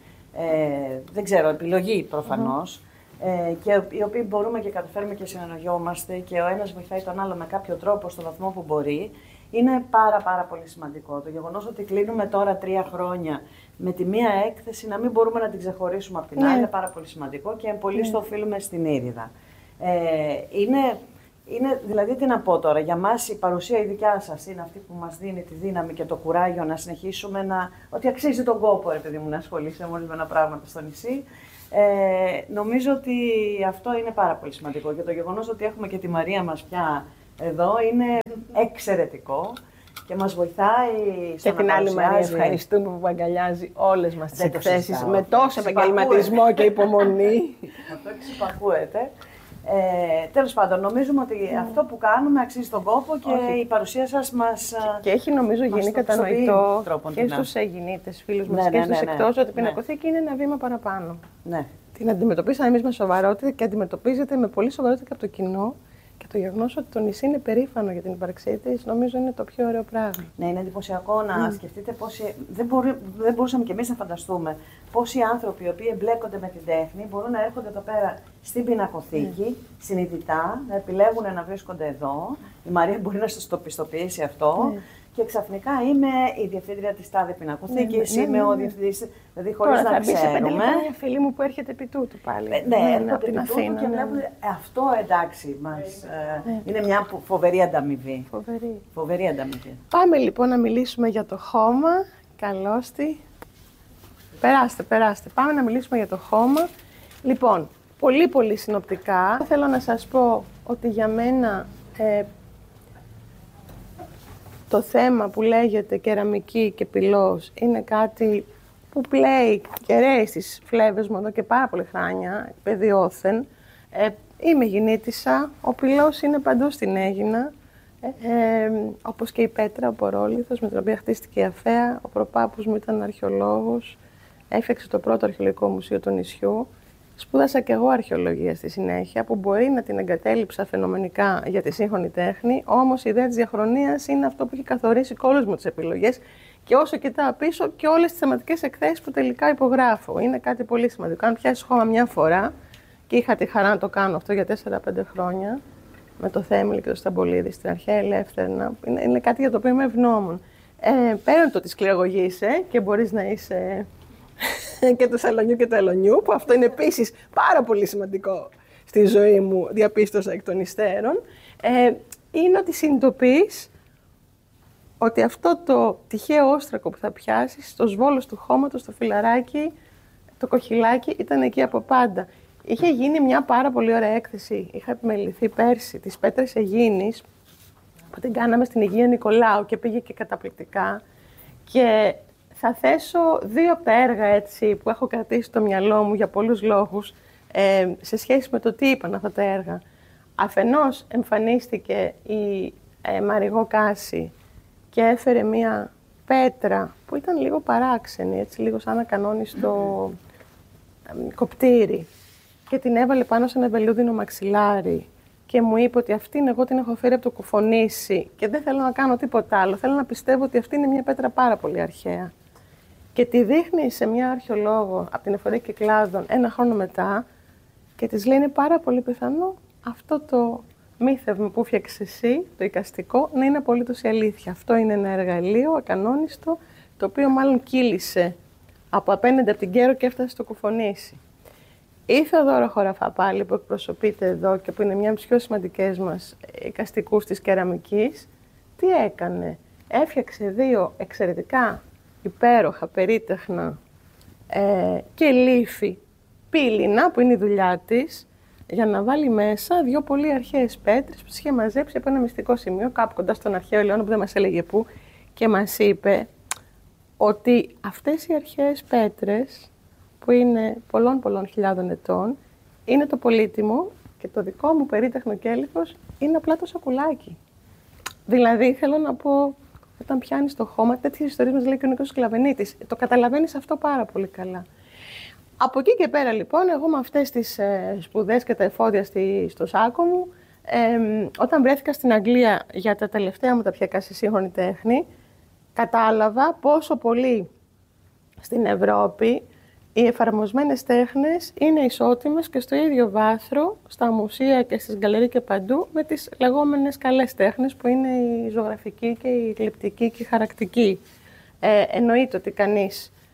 δεν ξέρω, επιλογή προφανώς, και οι οποίοι μπορούμε και καταφέρουμε και συνεννοιόμαστε και ο ένας βοηθάει τον άλλο με κάποιο τρόπο στο βαθμό που μπορεί, είναι πάρα πολύ σημαντικό. Το γεγονός ότι κλείνουμε τώρα 3 χρόνια με τη μία έκθεση, να μην μπορούμε να την ξεχωρίσουμε από την άλλη, είναι πάρα πολύ σημαντικό και πολύ στο οφείλουμε στην Ήριδα. Είναι, δηλαδή, τι να πω τώρα, για μας η παρουσία η δικιά σας είναι αυτή που μας δίνει τη δύναμη και το κουράγιο να συνεχίσουμε ότι αξίζει τον κόπο, ρε παιδί μου, να ασχολείσαι με ορισμένα πράγματα στο νησί. Νομίζω ότι αυτό είναι πάρα πολύ σημαντικό και το γεγονός ότι έχουμε και τη Μαρία μας πια εδώ είναι εξαιρετικό και μας βοηθάει στο και την άλλη Μαρία ευχαριστούμε που αγκαλιάζει όλες μας τις εκθέσεις με τόσο επαγγελματισμό και υπομονή. Αυτό εξυπακούεται. Τέλος πάντων, νομίζουμε ότι αυτό που κάνουμε αξίζει τον κόπο και η παρουσία σας μας. Και έχει, νομίζω, γίνει κατανοητό και στους Αιγινήτες φίλους μας και στους εκτός ότι η πινακοθήκη είναι ένα βήμα παραπάνω. Ναι. Την αντιμετωπίσαμε εμείς με σοβαρότητα και αντιμετωπίζεται με πολύ σοβαρότητα και από το κοινό. Και το γεγονός ότι το νησί είναι περήφανο για την ύπαρξή της, νομίζω είναι το πιο ωραίο πράγμα. Ναι, είναι εντυπωσιακό να σκεφτείτε πόσοι. Δεν μπορούσαμε κι εμείς να φανταστούμε πόσοι άνθρωποι οι οποίοι εμπλέκονται με την τέχνη μπορούν να έρχονται εδώ πέρα στην πινακοθήκη, συνειδητά, να επιλέγουν να βρίσκονται εδώ. Η Μαρία μπορεί να σας το πιστοποιήσει αυτό. Και ξαφνικά είμαι η διευθύντρια της τάδε πινακοθήκης, είμαι ο διευθυντής, δηλαδή χωρίς να ξέρουμε. Είναι μια φίλη μου που έρχεται επί τούτου πάλι. Έρχονται επί τούτου και βλέπουν αυτό, εντάξει, είναι μια φοβερή ανταμοιβή. Φοβερή ανταμοιβή. Πάμε λοιπόν να μιλήσουμε για το χώμα. Καλώς τη. Περάστε. Πάμε να μιλήσουμε για το χώμα. Λοιπόν, πολύ συνοπτικά. Θέλω να σας πω ότι για μένα το θέμα που λέγεται κεραμική και πυλός είναι κάτι που πλέει και ρέει στις φλέβες μου εδώ και πάρα πολύ χρόνια, παιδιόθεν. Είμαι Αιγινήτισσα, ο πυλός είναι παντού στην Αίγινα, όπως και η Πέτρα, ο Πορόλιθος, με την οποία χτίστηκε η Αφαία. Ο προπάπους μου ήταν αρχαιολόγος, έφτιαξε το πρώτο αρχαιολογικό μουσείο του νησιού. Σπούδασα και εγώ αρχαιολογία στη συνέχεια, που μπορεί να την εγκατέλειψα φαινομενικά για τη σύγχρονη τέχνη, όμως η ιδέα της διαχρονίας είναι αυτό που έχει καθορίσει και όλες μου τις επιλογές και όσο κοιτάω πίσω και όλες τις θεματικές εκθέσεις που τελικά υπογράφω. Είναι κάτι πολύ σημαντικό. Αν πιάσεις χώμα μια φορά, και είχα τη χαρά να το κάνω αυτό για 4-5 χρόνια, με το Θέμηλ και το Σταμπολίδη στην αρχαία Ελεύθερνα, είναι κάτι για το οποίο είμαι ευγνώμων. Πέραν το της κληραγωγής και μπορείς να είσαι και του σαλονιού και του ελονιού, που αυτό είναι επίσης πάρα πολύ σημαντικό στη ζωή μου, διαπίστωσα εκ των υστέρων, είναι ότι συνειδητοποιείς ότι αυτό το τυχαίο όστρακο που θα πιάσεις, το σβόλος του χώματος, το φιλαράκι, το κοχυλάκι, ήταν εκεί από πάντα. Είχε γίνει μια πάρα πολύ ωραία έκθεση, είχα επιμεληθεί πέρσι, της Πέτρας Αιγίνης, που την κάναμε στην Αγία Νικολάου και πήγε και καταπληκτικά. Και θα θέσω 2 από τα έργα έτσι, που έχω κρατήσει στο μυαλό μου για πολλούς λόγους, σε σχέση με το τι είπαν αυτά τα έργα. Αφενός εμφανίστηκε η Μαριγό Κάση και έφερε μία πέτρα που ήταν λίγο παράξενη, έτσι, λίγο σαν ακανόνιστο κοπτήρι, και την έβαλε πάνω σε ένα βελούδινο μαξιλάρι και μου είπε ότι αυτήν εγώ την έχω φέρει από το Κουφονήσι και δεν θέλω να κάνω τίποτα άλλο. Θέλω να πιστεύω ότι αυτή είναι μια πέτρα πάρα πολύ αρχαία. Και τη δείχνει σε μια αρχαιολόγο από την Εφορία Κυκλάδων 1 χρόνο μετά και της λέει: είναι πάρα πολύ πιθανό αυτό το μύθευμα που φτιάξες εσύ, το εικαστικό, να είναι απολύτως η αλήθεια. Αυτό είναι ένα εργαλείο ακανόνιστο, το οποίο μάλλον κύλησε από απέναντι από την Κέρο και έφτασε στο Κουφονήσι. Η Θεοδόρα Χωραφά πάλι, που εκπροσωπείται εδώ και που είναι μια από τις πιο σημαντικές μας εικαστικούς της κεραμικής, τι έκανε? Έφτιαξε 2 εξαιρετικά υπέροχα, περίτεχνα και λίφη πύληνα, που είναι η δουλειά της, για να βάλει μέσα 2 πολύ αρχαίες πέτρες που τις είχε μαζέψει από ένα μυστικό σημείο, κάπου κοντά στον αρχαίο Ελαιώνα που δεν μας έλεγε πού, και μας είπε ότι αυτές οι αρχαίες πέτρες, που είναι πολλών χιλιάδων ετών, είναι το πολύτιμο και το δικό μου περίτεχνο κέλυφος είναι απλά το σακουλάκι. Δηλαδή, θέλω να πω, όταν πιάνεις το χώμα, τέτοιες ιστορίες μας λέει και ο Νίκος Σκλαβενίτης. Το καταλαβαίνεις αυτό πάρα πολύ καλά. Από εκεί και πέρα, λοιπόν, εγώ με αυτές τις σπουδές και τα εφόδια στο σάκο μου, όταν βρέθηκα στην Αγγλία για τα τελευταία μου τα πτυχιακά στη σύγχρονη τέχνη, κατάλαβα πόσο πολύ στην Ευρώπη οι εφαρμοσμένες τέχνες είναι ισότιμες και στο ίδιο βάθρο, στα μουσεία και στις γκαλερί και παντού, με τις λεγόμενες καλές τέχνες, που είναι η ζωγραφική και η γλυπτική και η χαρακτική. Εννοείται ότι κανείς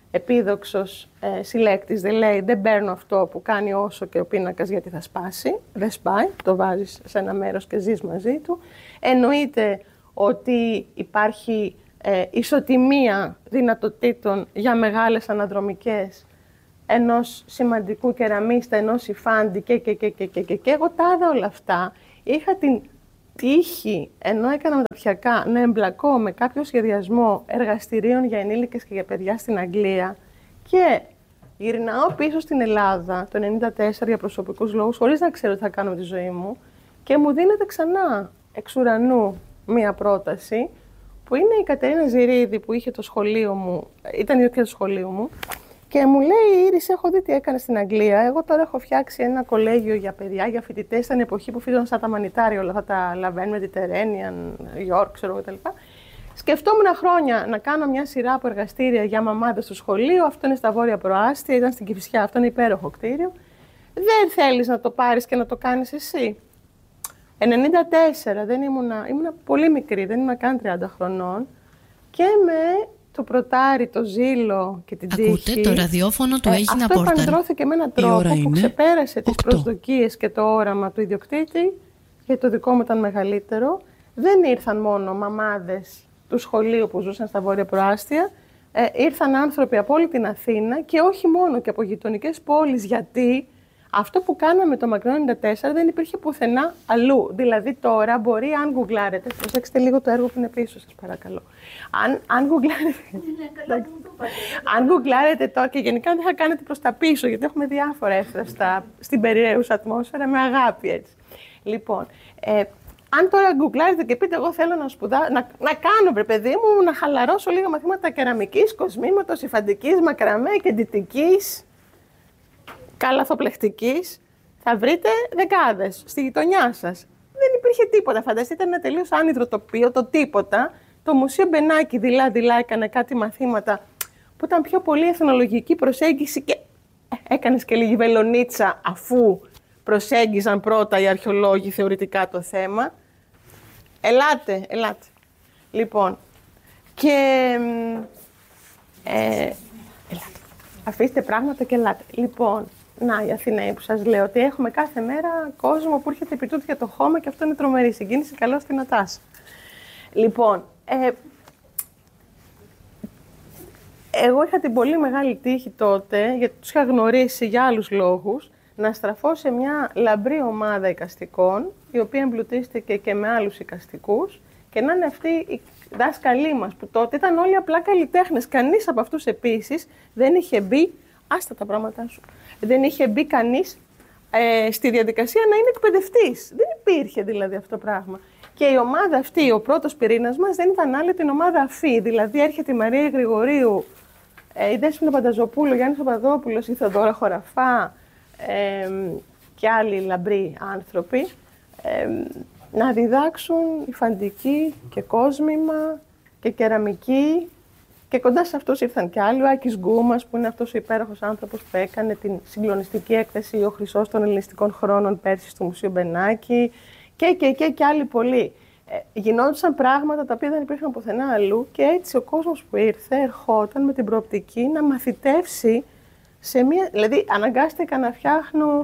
επίδοξος συλλέκτης δεν λέει «δεν παίρνω αυτό που κάνει όσο και ο πίνακας γιατί θα σπάσει». Δεν σπάει, το βάζεις σε ένα μέρος και ζεις μαζί του. Εννοείται ότι υπάρχει ισοτιμία δυνατοτήτων για μεγάλες αναδρομικές ενός σημαντικού κεραμίστα, ενός υφάντη και εγώ τα είδα όλα αυτά. Είχα την τύχη, ενώ έκανα μεταπτυχιακά, να εμπλακώ με κάποιο σχεδιασμό εργαστηρίων για ενήλικες και για παιδιά στην Αγγλία και γυρνάω πίσω στην Ελλάδα το 1994 για προσωπικούς λόγους, χωρίς να ξέρω τι θα κάνω με τη ζωή μου και μου δίνεται ξανά εξ ουρανού μία πρόταση που είναι η Κατερίνα Ζηρίδη που είχε το σχολείο μου, ήταν η ίδια του σχολείου μου και μου λέει «Ήρης, έχω δει τι έκανε στην Αγγλία. Εγώ τώρα έχω φτιάξει ένα κολέγιο για παιδιά, για φοιτητές, στην εποχή που φύγαν στα τα μανιτάρια, όλα αυτά τα Λαβέν, Mediterranean, York, ξέρω κτλ. Σκεφτόμουν χρόνια να κάνω μια σειρά από εργαστήρια για μαμάδες στο σχολείο. Αυτό είναι στα Βόρεια Προάστια, ήταν στην Κηφισιά, αυτό είναι υπέροχο κτίριο. Δεν θέλεις να το πάρεις και να το κάνεις εσύ. 94, δεν ήμουνα πολύ μικρή, δεν ήμουν καν 30 χρονών και με το πρωτάρι, το ζήλο και την τύχη. Ακούτε το ραδιόφωνο του Έγινα Πόρταλ. Αυτό επανδρώθηκε με έναν τρόπο που ξεπέρασε τις προσδοκίες και το όραμα του ιδιοκτήτη, γιατί το δικό μου ήταν μεγαλύτερο. Δεν ήρθαν μόνο μαμάδες του σχολείου που ζούσαν στα Βόρεια Προάστια, ήρθαν άνθρωποι από όλη την Αθήνα και όχι μόνο και από γειτονικές πόλεις, γιατί αυτό που κάναμε το Μακρινό 94 δεν υπήρχε πουθενά αλλού. Δηλαδή τώρα μπορεί, αν γκουγκλάρετε, προσέξτε λίγο το έργο που είναι πίσω σας παρακαλώ. Αν γκουγκλάρετε τώρα και γενικά δεν θα κάνετε προς τα πίσω, γιατί έχουμε διάφορα εύθραυστα στην περιραίουσα ατμόσφαιρα με αγάπη έτσι. Λοιπόν, αν τώρα γκουγκλάρετε και πείτε εγώ θέλω να κάνω βρε παιδί μου, να χαλαρώσω λίγα μαθήματα κεραμικής, κοσμήματος, υφαντικής, μακραμέ και ντυτικής, καλαθοπλεχτικής, θα βρείτε δεκάδες στη γειτονιά σας. Δεν υπήρχε τίποτα. Φανταστείτε ένα τελείως άνυδρο τοπίο, το τίποτα. Το Μουσείο Μπενάκη δειλά-δειλά έκανε κάτι μαθήματα που ήταν πιο πολύ εθνολογική προσέγγιση και έκανες και λίγη βελονίτσα αφού προσέγγιζαν πρώτα οι αρχαιολόγοι θεωρητικά το θέμα. Ελάτε. Λοιπόν, και ελάτε. Αφήστε πράγματα και ελάτε. Λοιπόν, να οι Αθηναίοι που σας λέω ότι έχουμε κάθε μέρα κόσμο που έρχεται επί τούτου για το χώμα και αυτό είναι τρομερή συγκίνηση. Καλώς την Νατάσα. Λοιπόν, εγώ είχα την πολύ μεγάλη τύχη τότε, γιατί τους είχα γνωρίσει για άλλους λόγους, να στραφώ σε μια λαμπρή ομάδα εικαστικών, η οποία εμπλουτίστηκε και με άλλους εικαστικούς, και να είναι αυτοί οι δάσκαλοι μας, που τότε ήταν όλοι απλά καλλιτέχνες. Κανείς από αυτούς επίσης δεν είχε μπει, άστα τα πράγματά σου, δεν είχε μπει κανείς στη διαδικασία να είναι εκπαιδευτής. Δεν υπήρχε δηλαδή αυτό το πράγμα. Και η ομάδα αυτή, ο πρώτος πυρήνας μας, δεν ήταν άλλη την ομάδα ΑΦΗ. Δηλαδή έρχεται η Μαρία Γρηγορίου, η Δέσποινα Πανταζοπούλου, ο Γιάννης Παπαδόπουλος, η Θεοδόρα Χωραφά και άλλοι λαμπροί άνθρωποι να διδάξουν υφαντική και κόσμημα και κεραμική. Και κοντά σε αυτούς ήρθαν κι άλλοι, ο Άκης Γκούμας, που είναι αυτός ο υπέροχος άνθρωπος που έκανε την συγκλονιστική έκθεση «Ο Χρυσός των Ελληνιστικών Χρόνων» πέρσι στο Μουσείο Μπενάκη και άλλοι πολλοί. Γινόντουσαν πράγματα τα οποία δεν υπήρχαν πουθενά αλλού και έτσι ο κόσμος που ήρθε ερχόταν με την προοπτική να μαθητεύσει σε μία... Δηλαδή αναγκάστηκα να φτιάχνω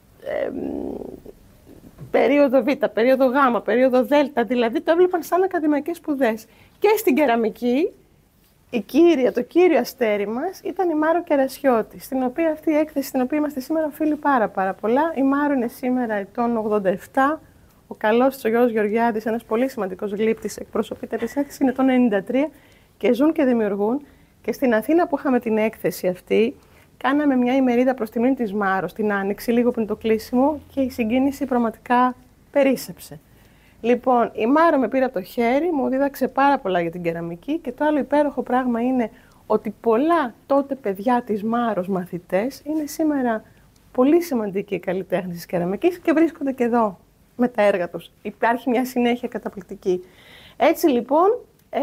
περίοδο Β, περίοδο Γ, περίοδο Δ, δηλαδή το έβλεπαν σαν ακαδημαϊκές σπουδές. Και στην κεραμική, το κύριο αστέρι μας ήταν η Μάρο Κερασιώτη, στην οποία αυτή η έκθεση, στην οποία είμαστε σήμερα οφείλει πάρα πολλά. Η Μάρο είναι σήμερα ετών 87, ο καλός της ο Γιώργος Γεωργιάδης, ένας πολύ σημαντικός γλύπτης, εκπροσωπείται της έκθεσης, είναι ετών 93 και ζουν και δημιουργούν. Και στην Αθήνα που είχαμε την έκθεση αυτή, κάναμε μια ημερίδα προς τιμήν της Μάρο, την Άνοιξη, λίγο πριν το κλείσιμο, και η συγκίνηση πραγματικά περίσσεψε. Λοιπόν, η Μάρο με πήρε από το χέρι, μου δίδαξε πάρα πολλά για την κεραμική και το άλλο υπέροχο πράγμα είναι ότι πολλά τότε παιδιά της Μάρος μαθητές είναι σήμερα πολύ σημαντικοί καλλιτέχνες της κεραμικής και βρίσκονται και εδώ με τα έργα τους. Υπάρχει μια συνέχεια καταπληκτική. Έτσι λοιπόν,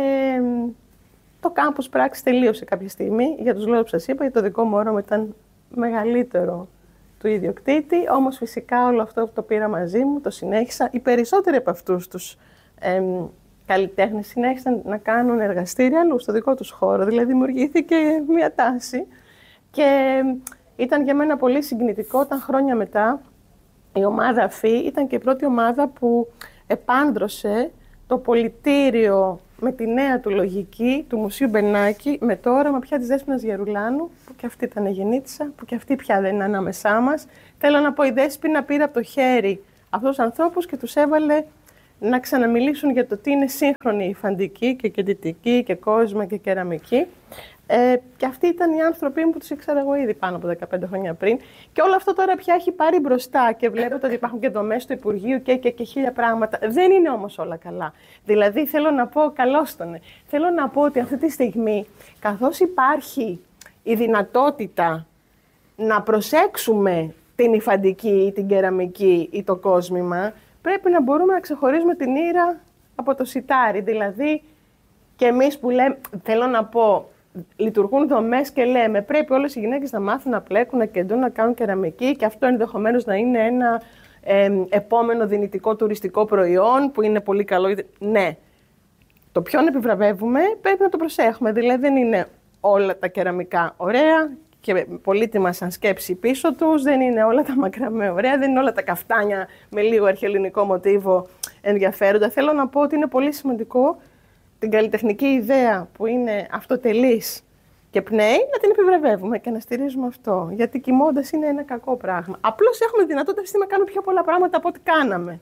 το κάμπους πράξη τελείωσε κάποια στιγμή, για τους λόγους που σας είπα, γιατί το δικό μου όραμα ήταν μεγαλύτερο του ιδιοκτήτη, όμως φυσικά όλο αυτό που το πήρα μαζί μου, το συνέχισα. Οι περισσότεροι από αυτούς τους καλλιτέχνες συνέχισαν να κάνουν εργαστήρια αλλού, στο δικό τους χώρο. Δηλαδή, δημιουργήθηκε μια τάση. Και ήταν για μένα πολύ συγκινητικό όταν χρόνια μετά η ομάδα ΑΦΗ ήταν και η πρώτη ομάδα που επάνδρωσε το πολιτήριο με τη νέα του λογική του Μουσείου Μπενάκη, με το όραμα πια της Δέσποινας Γερουλάνου, που και αυτή ήταν γεννήτισσα, που και αυτή πια δεν είναι ανάμεσά μας. Θέλω να πω, η Δέσποινα πήρε από το χέρι αυτούς τους ανθρώπους και τους έβαλε να ξαναμιλήσουν για το τι είναι σύγχρονη υφαντική και κεντητική και κόσμα και κεραμική. Και αυτοί ήταν οι άνθρωποι που τους ήξερα εγώ ήδη πάνω από 15 χρόνια πριν. Και όλο αυτό τώρα πια έχει πάρει μπροστά και βλέπετε ότι υπάρχουν και δομές του Υπουργείου και χίλια πράγματα. Δεν είναι όμως όλα καλά. Δηλαδή θέλω να πω, καλώς τον. Θέλω να πω ότι αυτή τη στιγμή, καθώς υπάρχει η δυνατότητα να προσέξουμε την υφαντική ή την κεραμική ή το κόσμημα, πρέπει να μπορούμε να ξεχωρίζουμε την ήρα από το σιτάρι. Δηλαδή, και εμείς που λέμε, θέλω να πω, λειτουργούν δομές και λέμε πρέπει όλες οι γυναίκες να μάθουν να πλέκουν, να κεντούν, να κάνουν κεραμική και αυτό ενδεχομένως να είναι ένα επόμενο δυνητικό τουριστικό προϊόν που είναι πολύ καλό. Ναι, το ποιον επιβραβεύουμε πρέπει να το προσέχουμε. Δηλαδή δεν είναι όλα τα κεραμικά ωραία και πολύτιμα σαν σκέψη πίσω τους, δεν είναι όλα τα μακραμέ ωραία, δεν είναι όλα τα καφτάνια με λίγο αρχαιοελληνικό μοτίβο ενδιαφέροντα. Θέλω να πω ότι είναι πολύ σημαντικό την καλλιτεχνική ιδέα που είναι αυτοτελής και πνέει να την επιβραβεύουμε και να στηρίζουμε αυτό. Γιατί κοιμώντας είναι ένα κακό πράγμα. Απλώς έχουμε δυνατότητα να κάνουμε πιο πολλά πράγματα από ό,τι κάναμε.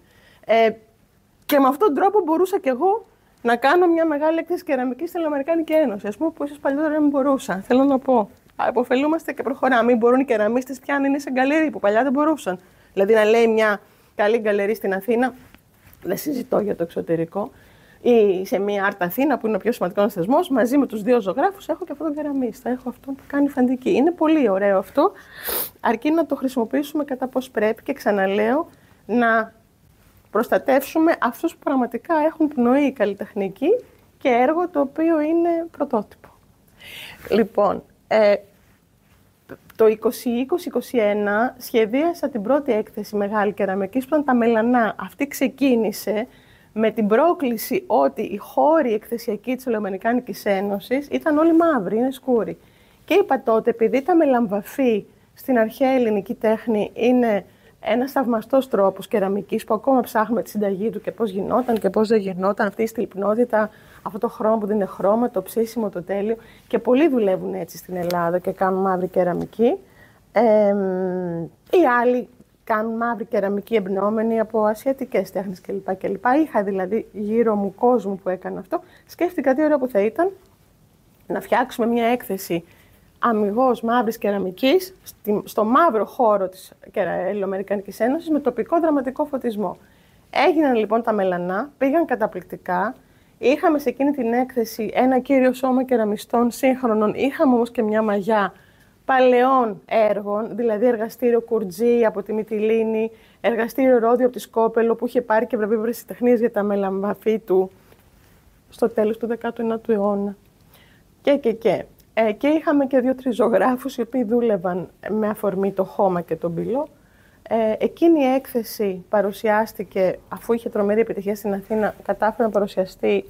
Και με αυτόν τον τρόπο μπορούσα κι εγώ να κάνω μια μεγάλη έκθεση κεραμικής στην Αμερικάνικη Ένωση. Ας πούμε, που ίσως παλιότερα δεν μπορούσα. Θέλω να πω. Αποφελούμαστε και προχωράμε. Μην μπορούν οι κεραμίστες πια να είναι σε γκαλερί που παλιά δεν μπορούσαν. Δηλαδή να λέει μια καλή γκαλερί στην Αθήνα, δεν συζητώ για το εξωτερικό, ή σε μια Άρτα Αθήνα που είναι ο πιο σημαντικός θεσμός, μαζί με τους δύο ζωγράφους έχω και αυτόν τον κεραμίστα. Έχω αυτόν που κάνει φαντική. Είναι πολύ ωραίο αυτό, αρκεί να το χρησιμοποιήσουμε κατά πώς πρέπει και ξαναλέω να προστατεύσουμε αυτούς που πραγματικά έχουν πνοή καλλιτεχνική και έργο το οποίο είναι πρωτότυπο. Λοιπόν, το 2020-2021 σχεδίασα την πρώτη έκθεση μεγάλη κεραμικής που ήταν τα Μελανά. Αυτή ξεκίνησε με την πρόκληση ότι οι χώροι εκθεσιακοί της Ελληνοαμερικάνικης Ένωσης ήταν όλοι μαύροι, είναι σκούροι. Και είπα τότε, επειδή τα μελαμβαφή στην αρχαία ελληνική τέχνη είναι ένας θαυμαστός τρόπος κεραμικής που ακόμα ψάχνουμε τη συνταγή του και πώς γινόταν και πώς δεν γινόταν, αυτή η στυλπνότητα, αυτό το χρώμα που δεν είναι χρώμα, το ψήσιμο, το τέλειο. Και πολλοί δουλεύουν έτσι στην Ελλάδα και κάνουν μαύρη κεραμική. Οι άλλοι κάνουν μαύρη κεραμική εμπνεόμενη από ασιατικές τέχνες κλπ. Είχα δηλαδή γύρω μου κόσμο που έκανε αυτό. Σκέφτηκα τι ωραία που θα ήταν να φτιάξουμε μια έκθεση αμιγώς μαύρης κεραμικής στο μαύρο χώρο της Ελληνοαμερικανικής Ένωσης με τοπικό δραματικό φωτισμό. Έγιναν λοιπόν τα Μελανά, πήγαν καταπληκτικά. Είχαμε σε εκείνη την έκθεση ένα κύριο σώμα κεραμιστών σύγχρονων, είχαμε όμως και μια μαγιά παλαιών έργων, δηλαδή εργαστήριο Κουρτζή από τη Μυτιλήνη, εργαστήριο Ρόδιο από τη Σκόπελο που είχε πάρει και βραβείο ευρεσιτεχνίας για τα μελαμβαφή του στο τέλος του 19ου αιώνα. Και είχαμε και 2-3 ζωγράφους οι οποίοι δούλευαν με αφορμή το χώμα και τον πυλό. Εκείνη η έκθεση παρουσιάστηκε, αφού είχε τρομερή επιτυχία στην Αθήνα, κατάφερε να παρουσιαστεί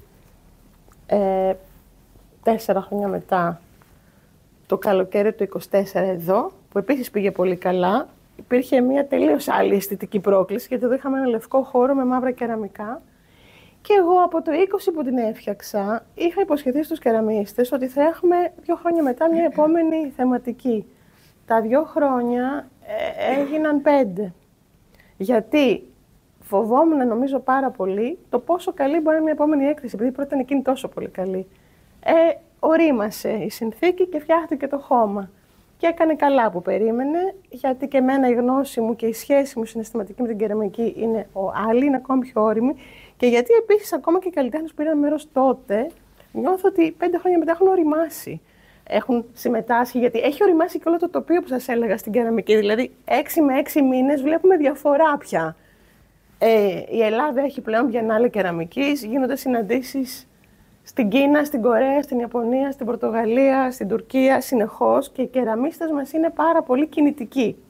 4 χρόνια μετά, το καλοκαίρι του 24 εδώ, που επίσης πήγε πολύ καλά. Υπήρχε μια τελείως άλλη αισθητική πρόκληση, γιατί εδώ είχαμε ένα λευκό χώρο με μαύρα κεραμικά. Και εγώ από το 20 που την έφτιαξα, είχα υποσχεθεί στους κεραμίστες ότι θα έχουμε 2 χρόνια μετά μια επόμενη θεματική. Τα 2 χρόνια έγιναν 5. Γιατί φοβόμουν, νομίζω πάρα πολύ, το πόσο καλή μπορεί να είναι μια επόμενη έκθεση, επειδή πρώτα ήταν εκείνη τόσο πολύ καλή. Ορίμασε η συνθήκη και φτιάχτηκε το χώμα. Και έκανε καλά που περίμενε, γιατί και εμένα η γνώση μου και η σχέση μου συναισθηματική με την κεραμική είναι άλλη, είναι ακόμη πιο όρημη. Και γιατί επίσης ακόμα και οι καλλιτέχνες που πήραν μέρος τότε, νιώθω ότι 5 χρόνια μετά έχουν οριμάσει. Έχουν συμμετάσχει, γιατί έχει οριμάσει και όλο το τοπίο που σας έλεγα στην κεραμική. Δηλαδή, 6 με 6 μήνες βλέπουμε διαφορά πια. Η Ελλάδα έχει πλέον Βιενάλε κεραμικής, γίνονται συναντήσεις στην Κίνα, στην Κορέα, στην Ιαπωνία, στην Πορτογαλία, στην Τουρκία, συνεχώς και οι κεραμίστες μας είναι πάρα πολύ κινητικοί.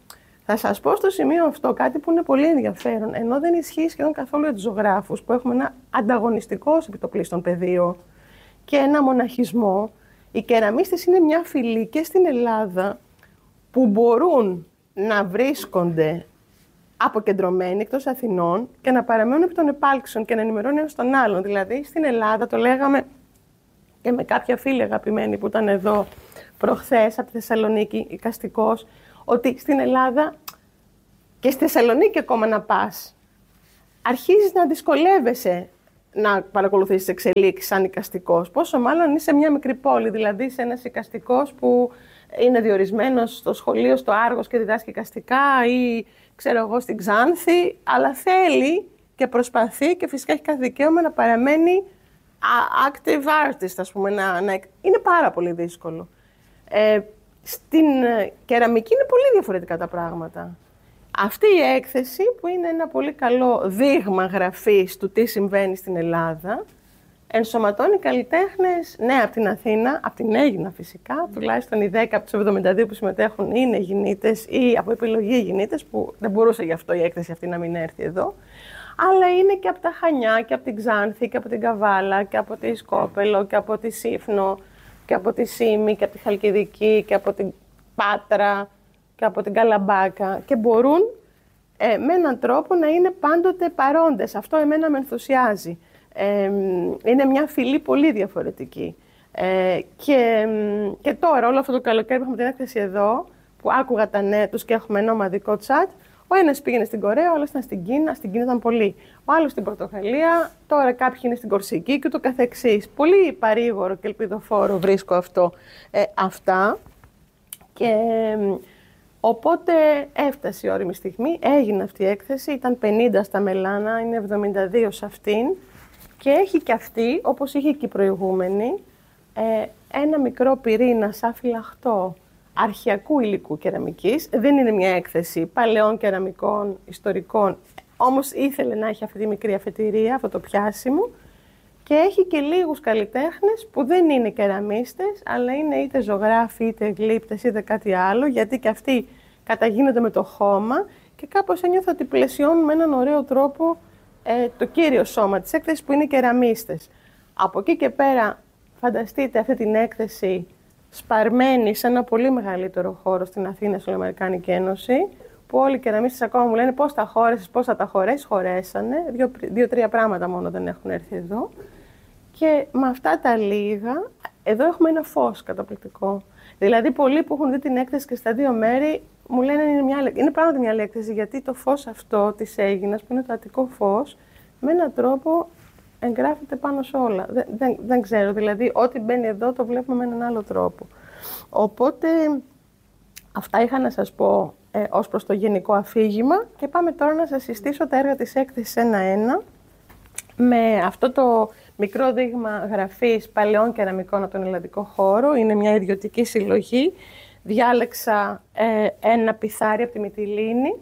Θα σας πω στο σημείο αυτό κάτι που είναι πολύ ενδιαφέρον, ενώ δεν ισχύει σχεδόν καθόλου για τους ζωγράφους, που έχουμε ένα ανταγωνιστικό επιτοπλίστων πεδίο και ένα μοναχισμό. Οι κεραμίστες είναι μια φυλή και στην Ελλάδα που μπορούν να βρίσκονται αποκεντρωμένοι εκτός Αθηνών και να παραμένουν επί των επάλξεων και να ενημερώνουν ένας τον άλλον. Δηλαδή, στην Ελλάδα, το λέγαμε και με κάποια φίλη αγαπημένη που ήταν εδώ προχθές από τη Θεσσαλονίκη, εικαστικός, ότι στην Ελλάδα και στη Θεσσαλονίκη ακόμα να πας, αρχίζεις να δυσκολεύεσαι να παρακολουθήσεις εξελίξεις σαν εικαστικός. Πόσο μάλλον είσαι μια μικρή πόλη, δηλαδή σε ένας εικαστικός που είναι διορισμένος στο σχολείο, στο Άργος και διδάσκει εικαστικά ή ξέρω εγώ στην Ξάνθη, αλλά θέλει και προσπαθεί και φυσικά έχει κάθε δικαίωμα να παραμένει active artist, ας πούμε. Είναι πάρα πολύ δύσκολο. Στην κεραμική είναι πολύ διαφορετικά τα πράγματα. Αυτή η έκθεση που είναι ένα πολύ καλό δείγμα γραφής του τι συμβαίνει στην Ελλάδα, ενσωματώνει καλλιτέχνες, ναι, από την Αθήνα, από την Αίγινα φυσικά, τουλάχιστον οι 10 από τους 72 που συμμετέχουν είναι γυναίτες ή από επιλογή γυναίτες, που δεν μπορούσε γι' αυτό η έκθεση αυτή να μην έρθει εδώ, αλλά είναι και από τα Χανιά και από την Ξάνθη και από την Καβάλα και από τη Σκόπελο και από τη Σύφνο και από τη Σύμη και από τη Χαλκιδική και από την Πάτρα και από την Καλαμπάκα και μπορούν με έναν τρόπο να είναι πάντοτε παρόντες. Αυτό εμένα με ενθουσιάζει. Είναι μια φυλή πολύ διαφορετική. Και τώρα, όλο αυτό το καλοκαίρι που έχουμε την έκθεση εδώ, που άκουγα τα νέα τους και έχουμε ένα ομαδικό τσάτ, ο ένας πήγαινε στην Κορέα, ο άλλος ήταν στην Κίνα, στην Κίνα ήταν πολλοί. Ο άλλος στην Πορτογαλία, τώρα κάποιοι είναι στην Κορσική και το καθεξής. Πολύ παρήγορο και ελπιδοφόρο βρίσκω αυτά. Και οπότε έφτασε η ώριμη στιγμή, έγινε αυτή η έκθεση, ήταν 50 στα Μελάνα, είναι 72 σε αυτήν και έχει και αυτή, όπως είχε και η προηγούμενη, ένα μικρό πυρήνα σαν φυλαχτό αρχαιακού υλικού κεραμικής. Δεν είναι μια έκθεση παλαιών κεραμικών, ιστορικών, όμως ήθελε να έχει αυτή τη μικρή αφετηρία, αυτό το πιάσιμο, και έχει και λίγους καλλιτέχνες που δεν είναι κεραμίστες, αλλά είναι είτε ζωγράφοι, είτε γλύπτες, είτε κάτι άλλο, γιατί και αυτοί καταγίνονται με το χώμα και κάπως ένιωθα ότι πλαισιώνουν με έναν ωραίο τρόπο το κύριο σώμα της έκθεσης που είναι κεραμίστες. Από εκεί και πέρα φανταστείτε αυτή την έκθεση σπαρμένη σε ένα πολύ μεγαλύτερο χώρο στην Αθήνα, στην Αμερικάνικη Ένωση, που όλοι οι κεραμίστες ακόμα μου λένε πώς τα χώρεσες, πώς θα τα χωρέσεις. Χωρέσανε, 2-3 πράγματα μόνο δεν έχουν έρθει εδώ. Και με αυτά τα λίγα, εδώ έχουμε ένα φως καταπληκτικό. Δηλαδή, πολλοί που έχουν δει την έκθεση και στα δύο μέρη, μου λένε είναι πράγματι μια έκθεση, γιατί το φως αυτό της Αίγινας, που είναι το αττικό φως, με έναν τρόπο εγγράφεται πάνω σε όλα. Δεν ξέρω, δηλαδή, ό,τι μπαίνει εδώ το βλέπουμε με έναν άλλο τρόπο. Οπότε, αυτά είχα να σας πω ως προς το γενικό αφήγημα και πάμε τώρα να σας συστήσω τα έργα της έκθεσης ένα-ένα με αυτό το μικρό δείγμα γραφής παλαιών κεραμικών από τον ελλαδικό χώρο. Είναι μια ιδιωτική συλλογή. Διάλεξα ένα πιθάρι από τη Μυτιλήνη,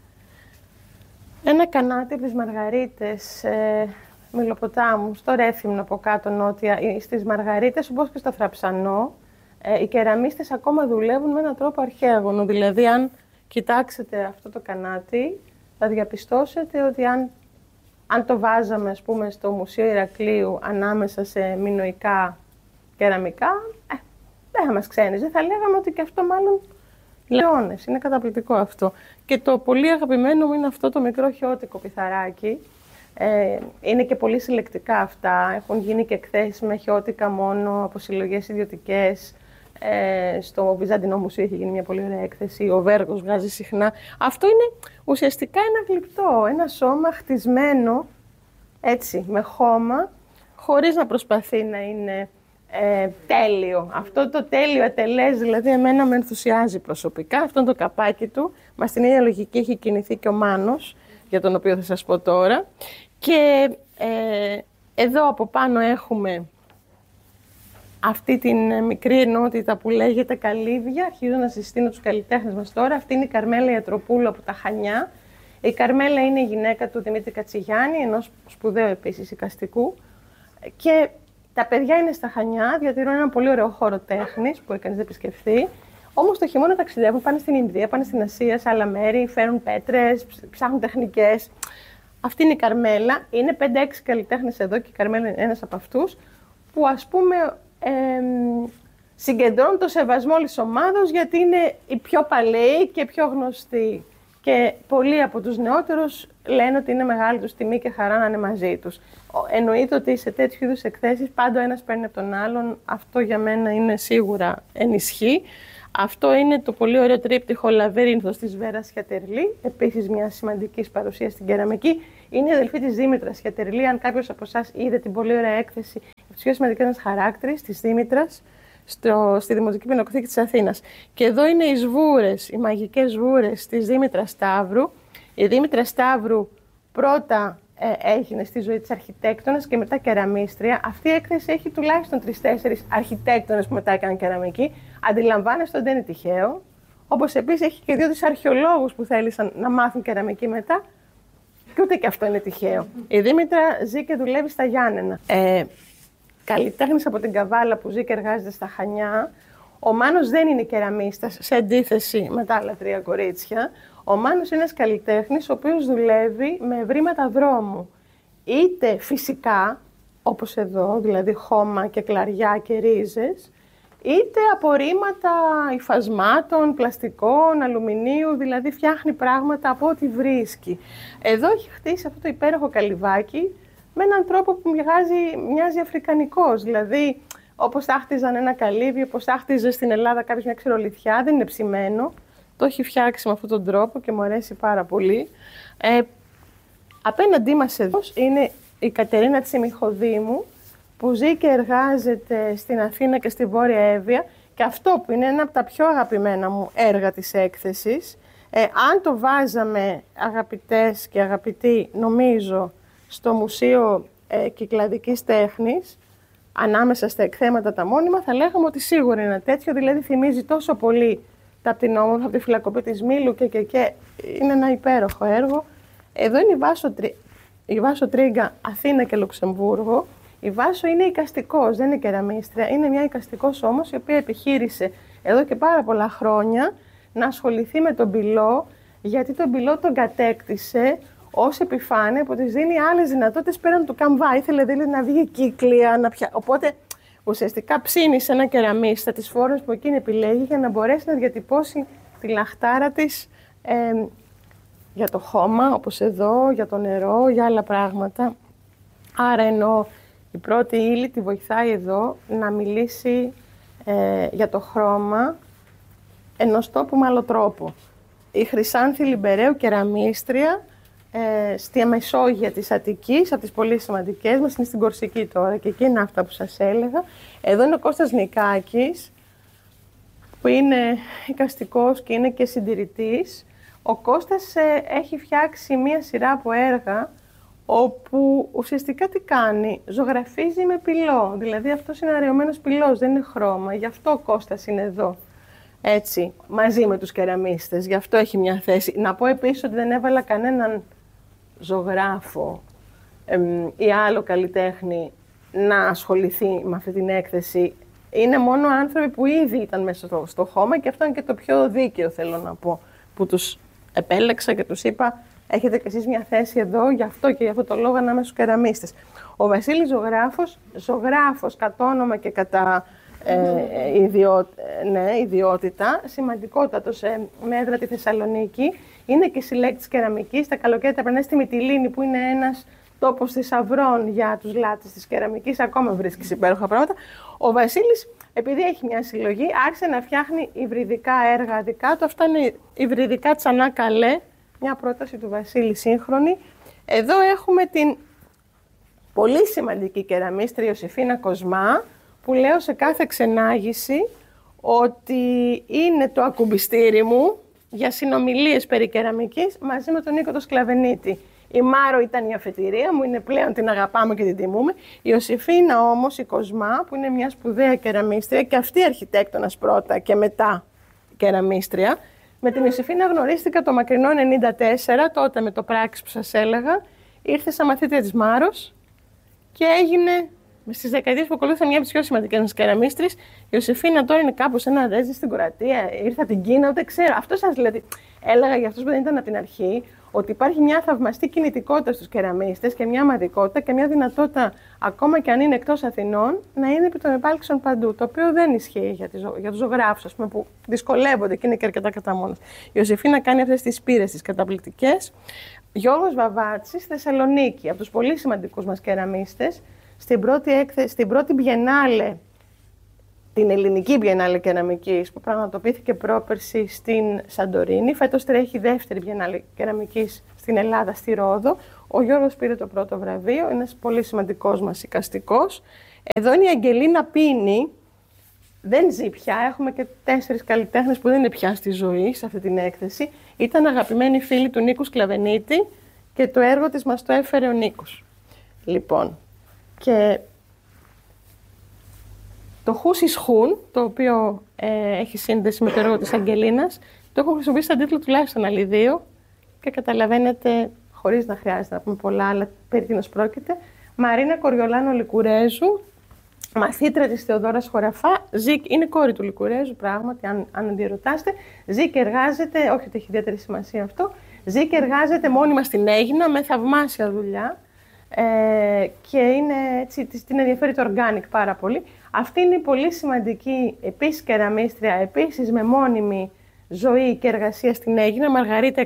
ένα κανάτι από τις Μαργαρίτες Μιλοποτάμου, στο Ρέθυμνο από κάτω νότια, στις Μαργαρίτες, όπως και στο Θραψανό. Οι κεραμίστες ακόμα δουλεύουν με έναν τρόπο αρχαίγωνο. Δηλαδή, αν κοιτάξετε αυτό το κανάτι, θα διαπιστώσετε ότι αν το βάζαμε, ας πούμε, στο Μουσείο Ηρακλείου ανάμεσα σε μινωικά κεραμικά, δεν θα μας ξένιζε. Θα λέγαμε ότι και αυτό μάλλον λεώνες. Είναι καταπληκτικό αυτό. Και το πολύ αγαπημένο μου είναι αυτό το μικρό χιώτικο πιθαράκι. Είναι και πολύ συλλεκτικά αυτά. Έχουν γίνει και εκθέσεις με χιώτικα μόνο από συλλογές ιδιωτικές. Στο Βυζαντινό Μουσείο έχει γίνει μια πολύ ωραία έκθεση. Ο Βέργος βγάζει συχνά. Αυτό είναι ουσιαστικά ένα γλυπτό, ένα σώμα χτισμένο έτσι, με χώμα, χωρίς να προσπαθεί να είναι τέλειο. Αυτό το τέλειο ατελές, δηλαδή, εμένα με ενθουσιάζει προσωπικά. Αυτό είναι το καπάκι του. Μα στην ίδια λογική έχει κινηθεί και ο Μάνος, για τον οποίο θα σας πω τώρα. Και εδώ από πάνω έχουμε αυτή την μικρή ενότητα που λέγεται Καλύβια. Αρχίζω να συστήνω τους καλλιτέχνες μας τώρα. Αυτή είναι η Καρμέλα Ιατροπούλου από τα Χανιά. Η Καρμέλα είναι η γυναίκα του Δημήτρη Κατσιγιάννη, ενός σπουδαίου επίσης εικαστικού. Και τα παιδιά είναι στα Χανιά, διατηρούν ένα πολύ ωραίο χώρο τέχνης που έκανε να επισκεφθεί. Όμως το χειμώνα ταξιδεύουν, πάνε στην Ινδία, πάνε στην Ασία, σε άλλα μέρη, φέρουν πέτρες, ψάχνουν τεχνικές. Αυτή είναι η Καρμέλα. Είναι 5-6 καλλιτέχνες εδώ και η Καρμέλα είναι ένας από αυτούς που, ας πούμε, συγκεντρώνουν το σεβασμό όλης της ομάδος, γιατί είναι οι πιο παλαιοί και πιο γνωστοί. Και πολλοί από τους νεότερους λένε ότι είναι μεγάλη τους τιμή και χαρά να είναι μαζί τους. Εννοείται ότι σε τέτοιου είδους εκθέσεις πάντα ο ένας παίρνει από τον άλλον. Αυτό για μένα είναι σίγουρα ενισχύει. Αυτό είναι το πολύ ωραίο τρίπτυχο Λαβύρινθος της Βέρας Χιατερλή, επίσης μια σημαντική παρουσία στην κεραμική. Είναι η αδελφή της Δήμητρας Χιατερλή. Αν κάποιος από εσάς είδε την πολύ ωραία έκθεση, από τις πιο σημαντικές ένας χαράκτηρες της Δήμητρας, στη Δημοτική Πινακοθήκη της Αθήνας. Και εδώ είναι οι σβούρες, οι μαγικές σβούρες της Δήμητρας Σταύρου. Η Δήμητρα Σταύρου πρώτα έγινε στη ζωή της αρχιτέκτονας και μετά κεραμίστρια. Αυτή η έκθεση έχει τουλάχιστον 3-4 αρχιτέκτονες που μετά έκαναν κεραμική. Αντιλαμβάνεστε ότι δεν είναι τυχαίο. Όπως επίσης έχει και 2 αρχαιολόγους που θέλησαν να μάθουν κεραμική μετά. Και ούτε και αυτό είναι τυχαίο. Η Δήμητρα ζει και δουλεύει στα Γιάννενα. Καλλιτέχνης από την Καβάλα που ζει και εργάζεται στα Χανιά. Ο Μάνος δεν είναι κεραμίστας, σε αντίθεση με τα άλλα 3 κορίτσια. Ο Μάνος είναι ένας καλλιτέχνης ο οποίος δουλεύει με ευρήματα δρόμου. Είτε φυσικά, όπως εδώ, δηλαδή χώμα και κλαριά και ρίζες, είτε απορρίμματα υφασμάτων, πλαστικών, αλουμινίου, δηλαδή φτιάχνει πράγματα από ό,τι βρίσκει. Εδώ έχει χτίσει αυτό το υπέροχο καλυβάκι με έναν τρόπο που μοιάζει αφρικανικός, δηλαδή όπως θα χτίζαν ένα καλύβι, όπως θα χτίζε στην Ελλάδα κάποιος μια ξηρολιθιά, δεν είναι ψημένο. Το έχει φτιάξει με αυτόν τον τρόπο και μου αρέσει πάρα πολύ. Απέναντί μας εδώ είναι η Κατερίνα Τσιμιχοδήμου, που ζει και εργάζεται στην Αθήνα και στη Βόρεια Εύβοια, και αυτό που είναι ένα από τα πιο αγαπημένα μου έργα της έκθεσης. Αν το βάζαμε, αγαπητές και αγαπητοί, νομίζω, στο Μουσείο Κυκλαδικής Τέχνης, ανάμεσα στα εκθέματα τα μόνιμα, θα λέγαμε ότι σίγουρα είναι ένα τέτοιο, δηλαδή θυμίζει τόσο πολύ τα πτηνόμορφα, από τη φυλακοπή της Μήλου και είναι ένα υπέροχο έργο. Εδώ είναι η Βάσο Τρίγκα, Αθήνα και Λουξεμβούργο. Η Βάσο είναι εικαστικός, δεν είναι κεραμίστρια, είναι μια εικαστικός όμως, η οποία επιχείρησε εδώ και πάρα πολλά χρόνια να ασχοληθεί με τον πυλό, γιατί τον πυλό τον κατέκτησε ως επιφάνεια που της δίνει άλλες δυνατότητες πέραν του καμβά. Ήθελε δηλαδή να βγει κύκλια, οπότε ουσιαστικά ψήνει ένα κεραμίστα τις φόρμες που εκείνη επιλέγει για να μπορέσει να διατυπώσει τη λαχτάρα της για το χώμα, όπως εδώ, για το νερό, για άλλα πράγματα. Άρα εννοώ, η πρώτη ύλη τη βοηθάει εδώ να μιλήσει για το χρώμα ενός τόπου με άλλο τρόπο. Η Χρυσάνθη Λιμπεραίου, κεραμίστρια, στη Μεσόγεια της Αττικής, από τις πολύ σημαντικές μας, είναι στην Κορσική τώρα και εκεί είναι αυτά που σας έλεγα. Εδώ είναι ο Κώστας Νικάκης, που είναι εικαστικός και είναι και συντηρητής. Ο Κώστας έχει φτιάξει μία σειρά από έργα, όπου ουσιαστικά τι κάνει, ζωγραφίζει με πυλό. Δηλαδή αυτός είναι αραιωμένος πυλός, δεν είναι χρώμα. Γι' αυτό ο Κώστας είναι εδώ, έτσι, μαζί με τους κεραμίστες. Γι' αυτό έχει μια θέση. Να πω επίσης ότι δεν έβαλα κανέναν ζωγράφο ή άλλο καλλιτέχνη να ασχοληθεί με αυτή την έκθεση. Είναι μόνο άνθρωποι που ήδη ήταν μέσα στο χώμα, και αυτό είναι και το πιο δίκαιο, θέλω να πω, που τους επέλεξα και τους είπα: έχετε κι εσείς μια θέση εδώ, γι' αυτό και γι' αυτό το λόγο ανάμεσα στους κεραμίστες. Ο Βασίλης ζωγράφος κατά όνομα και κατά ιδιότητα, σημαντικότατος με έδρα τη Θεσσαλονίκη, είναι και συλλέκτης κεραμικής. Τα καλοκαίρια περνάει στη Μυτιλήνη, που είναι ένας τόπος θησαυρών για τους λάτρες της κεραμικής, ακόμα βρίσκεις υπέροχα πράγματα. Ο Βασίλης, επειδή έχει μια συλλογή, άρχισε να φτιάχνει υβριδικά έργα δικά του. Αυτά είναι υβριδικά Τσανά Καλέ, μια πρόταση του Βασίλη σύγχρονη. Εδώ έχουμε την πολύ σημαντική κεραμίστρια Ιωσήφινα Κοσμά, που λέω σε κάθε ξενάγηση ότι είναι το ακουμπιστήρι μου για συνομιλίες περί κεραμικής μαζί με τον Νίκο το Σκλαβενίτη. Η Μάρο ήταν η αφετηρία μου, είναι πλέον την αγαπάμε και την τιμούμε. Η Ιωσήφινα όμως, η Κοσμά, που είναι μια σπουδαία κεραμίστρια και αυτή αρχιτέκτονας πρώτα και μετά κεραμίστρια. Με την Ιωσήφινα γνωρίστηκα το μακρινό 1994, τότε με το πράξη που σας έλεγα. Ήρθε σαν μαθήτρια της Μάρος και έγινε στις δεκαετίες που ακολούθησαν, μια από τις πιο σημαντικές μας κεραμίστρες. Η Ιωσεφίνα τώρα είναι κάπου σε ένα ρέζι στην Κροατία, ήρθε από την Κίνα, ούτε ξέρω. Αυτό σας δηλαδή έλεγα για αυτούς που δεν ήταν από την αρχή, ότι υπάρχει μια θαυμαστή κινητικότητα στους κεραμίστες και μια ομαδικότητα και μια δυνατότητα, ακόμα και αν είναι εκτός Αθηνών, να είναι επί των επάλξεων παντού. Το οποίο δεν ισχύει για τους ζωγράφους, ας πούμε, που δυσκολεύονται και είναι και αρκετά κατά μόνος. Η Ιωσεφίνα κάνει αυτές τις πύρες τις καταπληκτικές. Γιώργος Βαβάτσης, Θεσσαλονίκη, από τους πολύ σημαντικούς μας κεραμίστες, στην πρώτη Biennale, την ελληνική Biennale Κεραμικής, που πραγματοποιήθηκε πρόπερση στην Σαντορίνη. Φέτος τρέχει η δεύτερη Biennale Κεραμικής στην Ελλάδα, στη Ρόδο. Ο Γιώργος πήρε το πρώτο βραβείο, είναι ένας πολύ σημαντικός μας εικαστικός. Εδώ είναι η Αγγελίνα Πίνη, δεν ζει πια, έχουμε και 4 καλλιτέχνες που δεν είναι πια στη ζωή σε αυτή την έκθεση. Ήταν αγαπημένη φίλη του Νίκου Σκλαβενίτη και το έργο της μας το έφερε ο Νίκος. Λοιπόν, και το Χούσις Χουν, το οποίο έχει σύνδεση με το έργο της Αγγελίνας, το έχω χρησιμοποιήσει σαν τίτλο τουλάχιστον άλλοι 2 και καταλαβαίνετε, χωρίς να χρειάζεται να πούμε πολλά, αλλά περί τίνος πρόκειται. Μαρίνα Κοριολάνο Λικουρέζου, μαθήτρια της Θεοδόρας Χωραφά, είναι κόρη του Λικουρέζου, πράγματι, αν αντιρωτάστε. Ζει και εργάζεται, όχι ότι έχει ιδιαίτερη σημασία αυτό, ζει και εργάζεται μόνιμα στην Αίγινα με θαυμάσια δουλειά και είναι, έτσι, την ενδιαφέρει το organic πάρα πολύ. Αυτή είναι η πολύ σημαντική επίσης κεραμίστρια, επίσης με μόνιμη ζωή και εργασία στην Αίγινα, Μαργαρίτα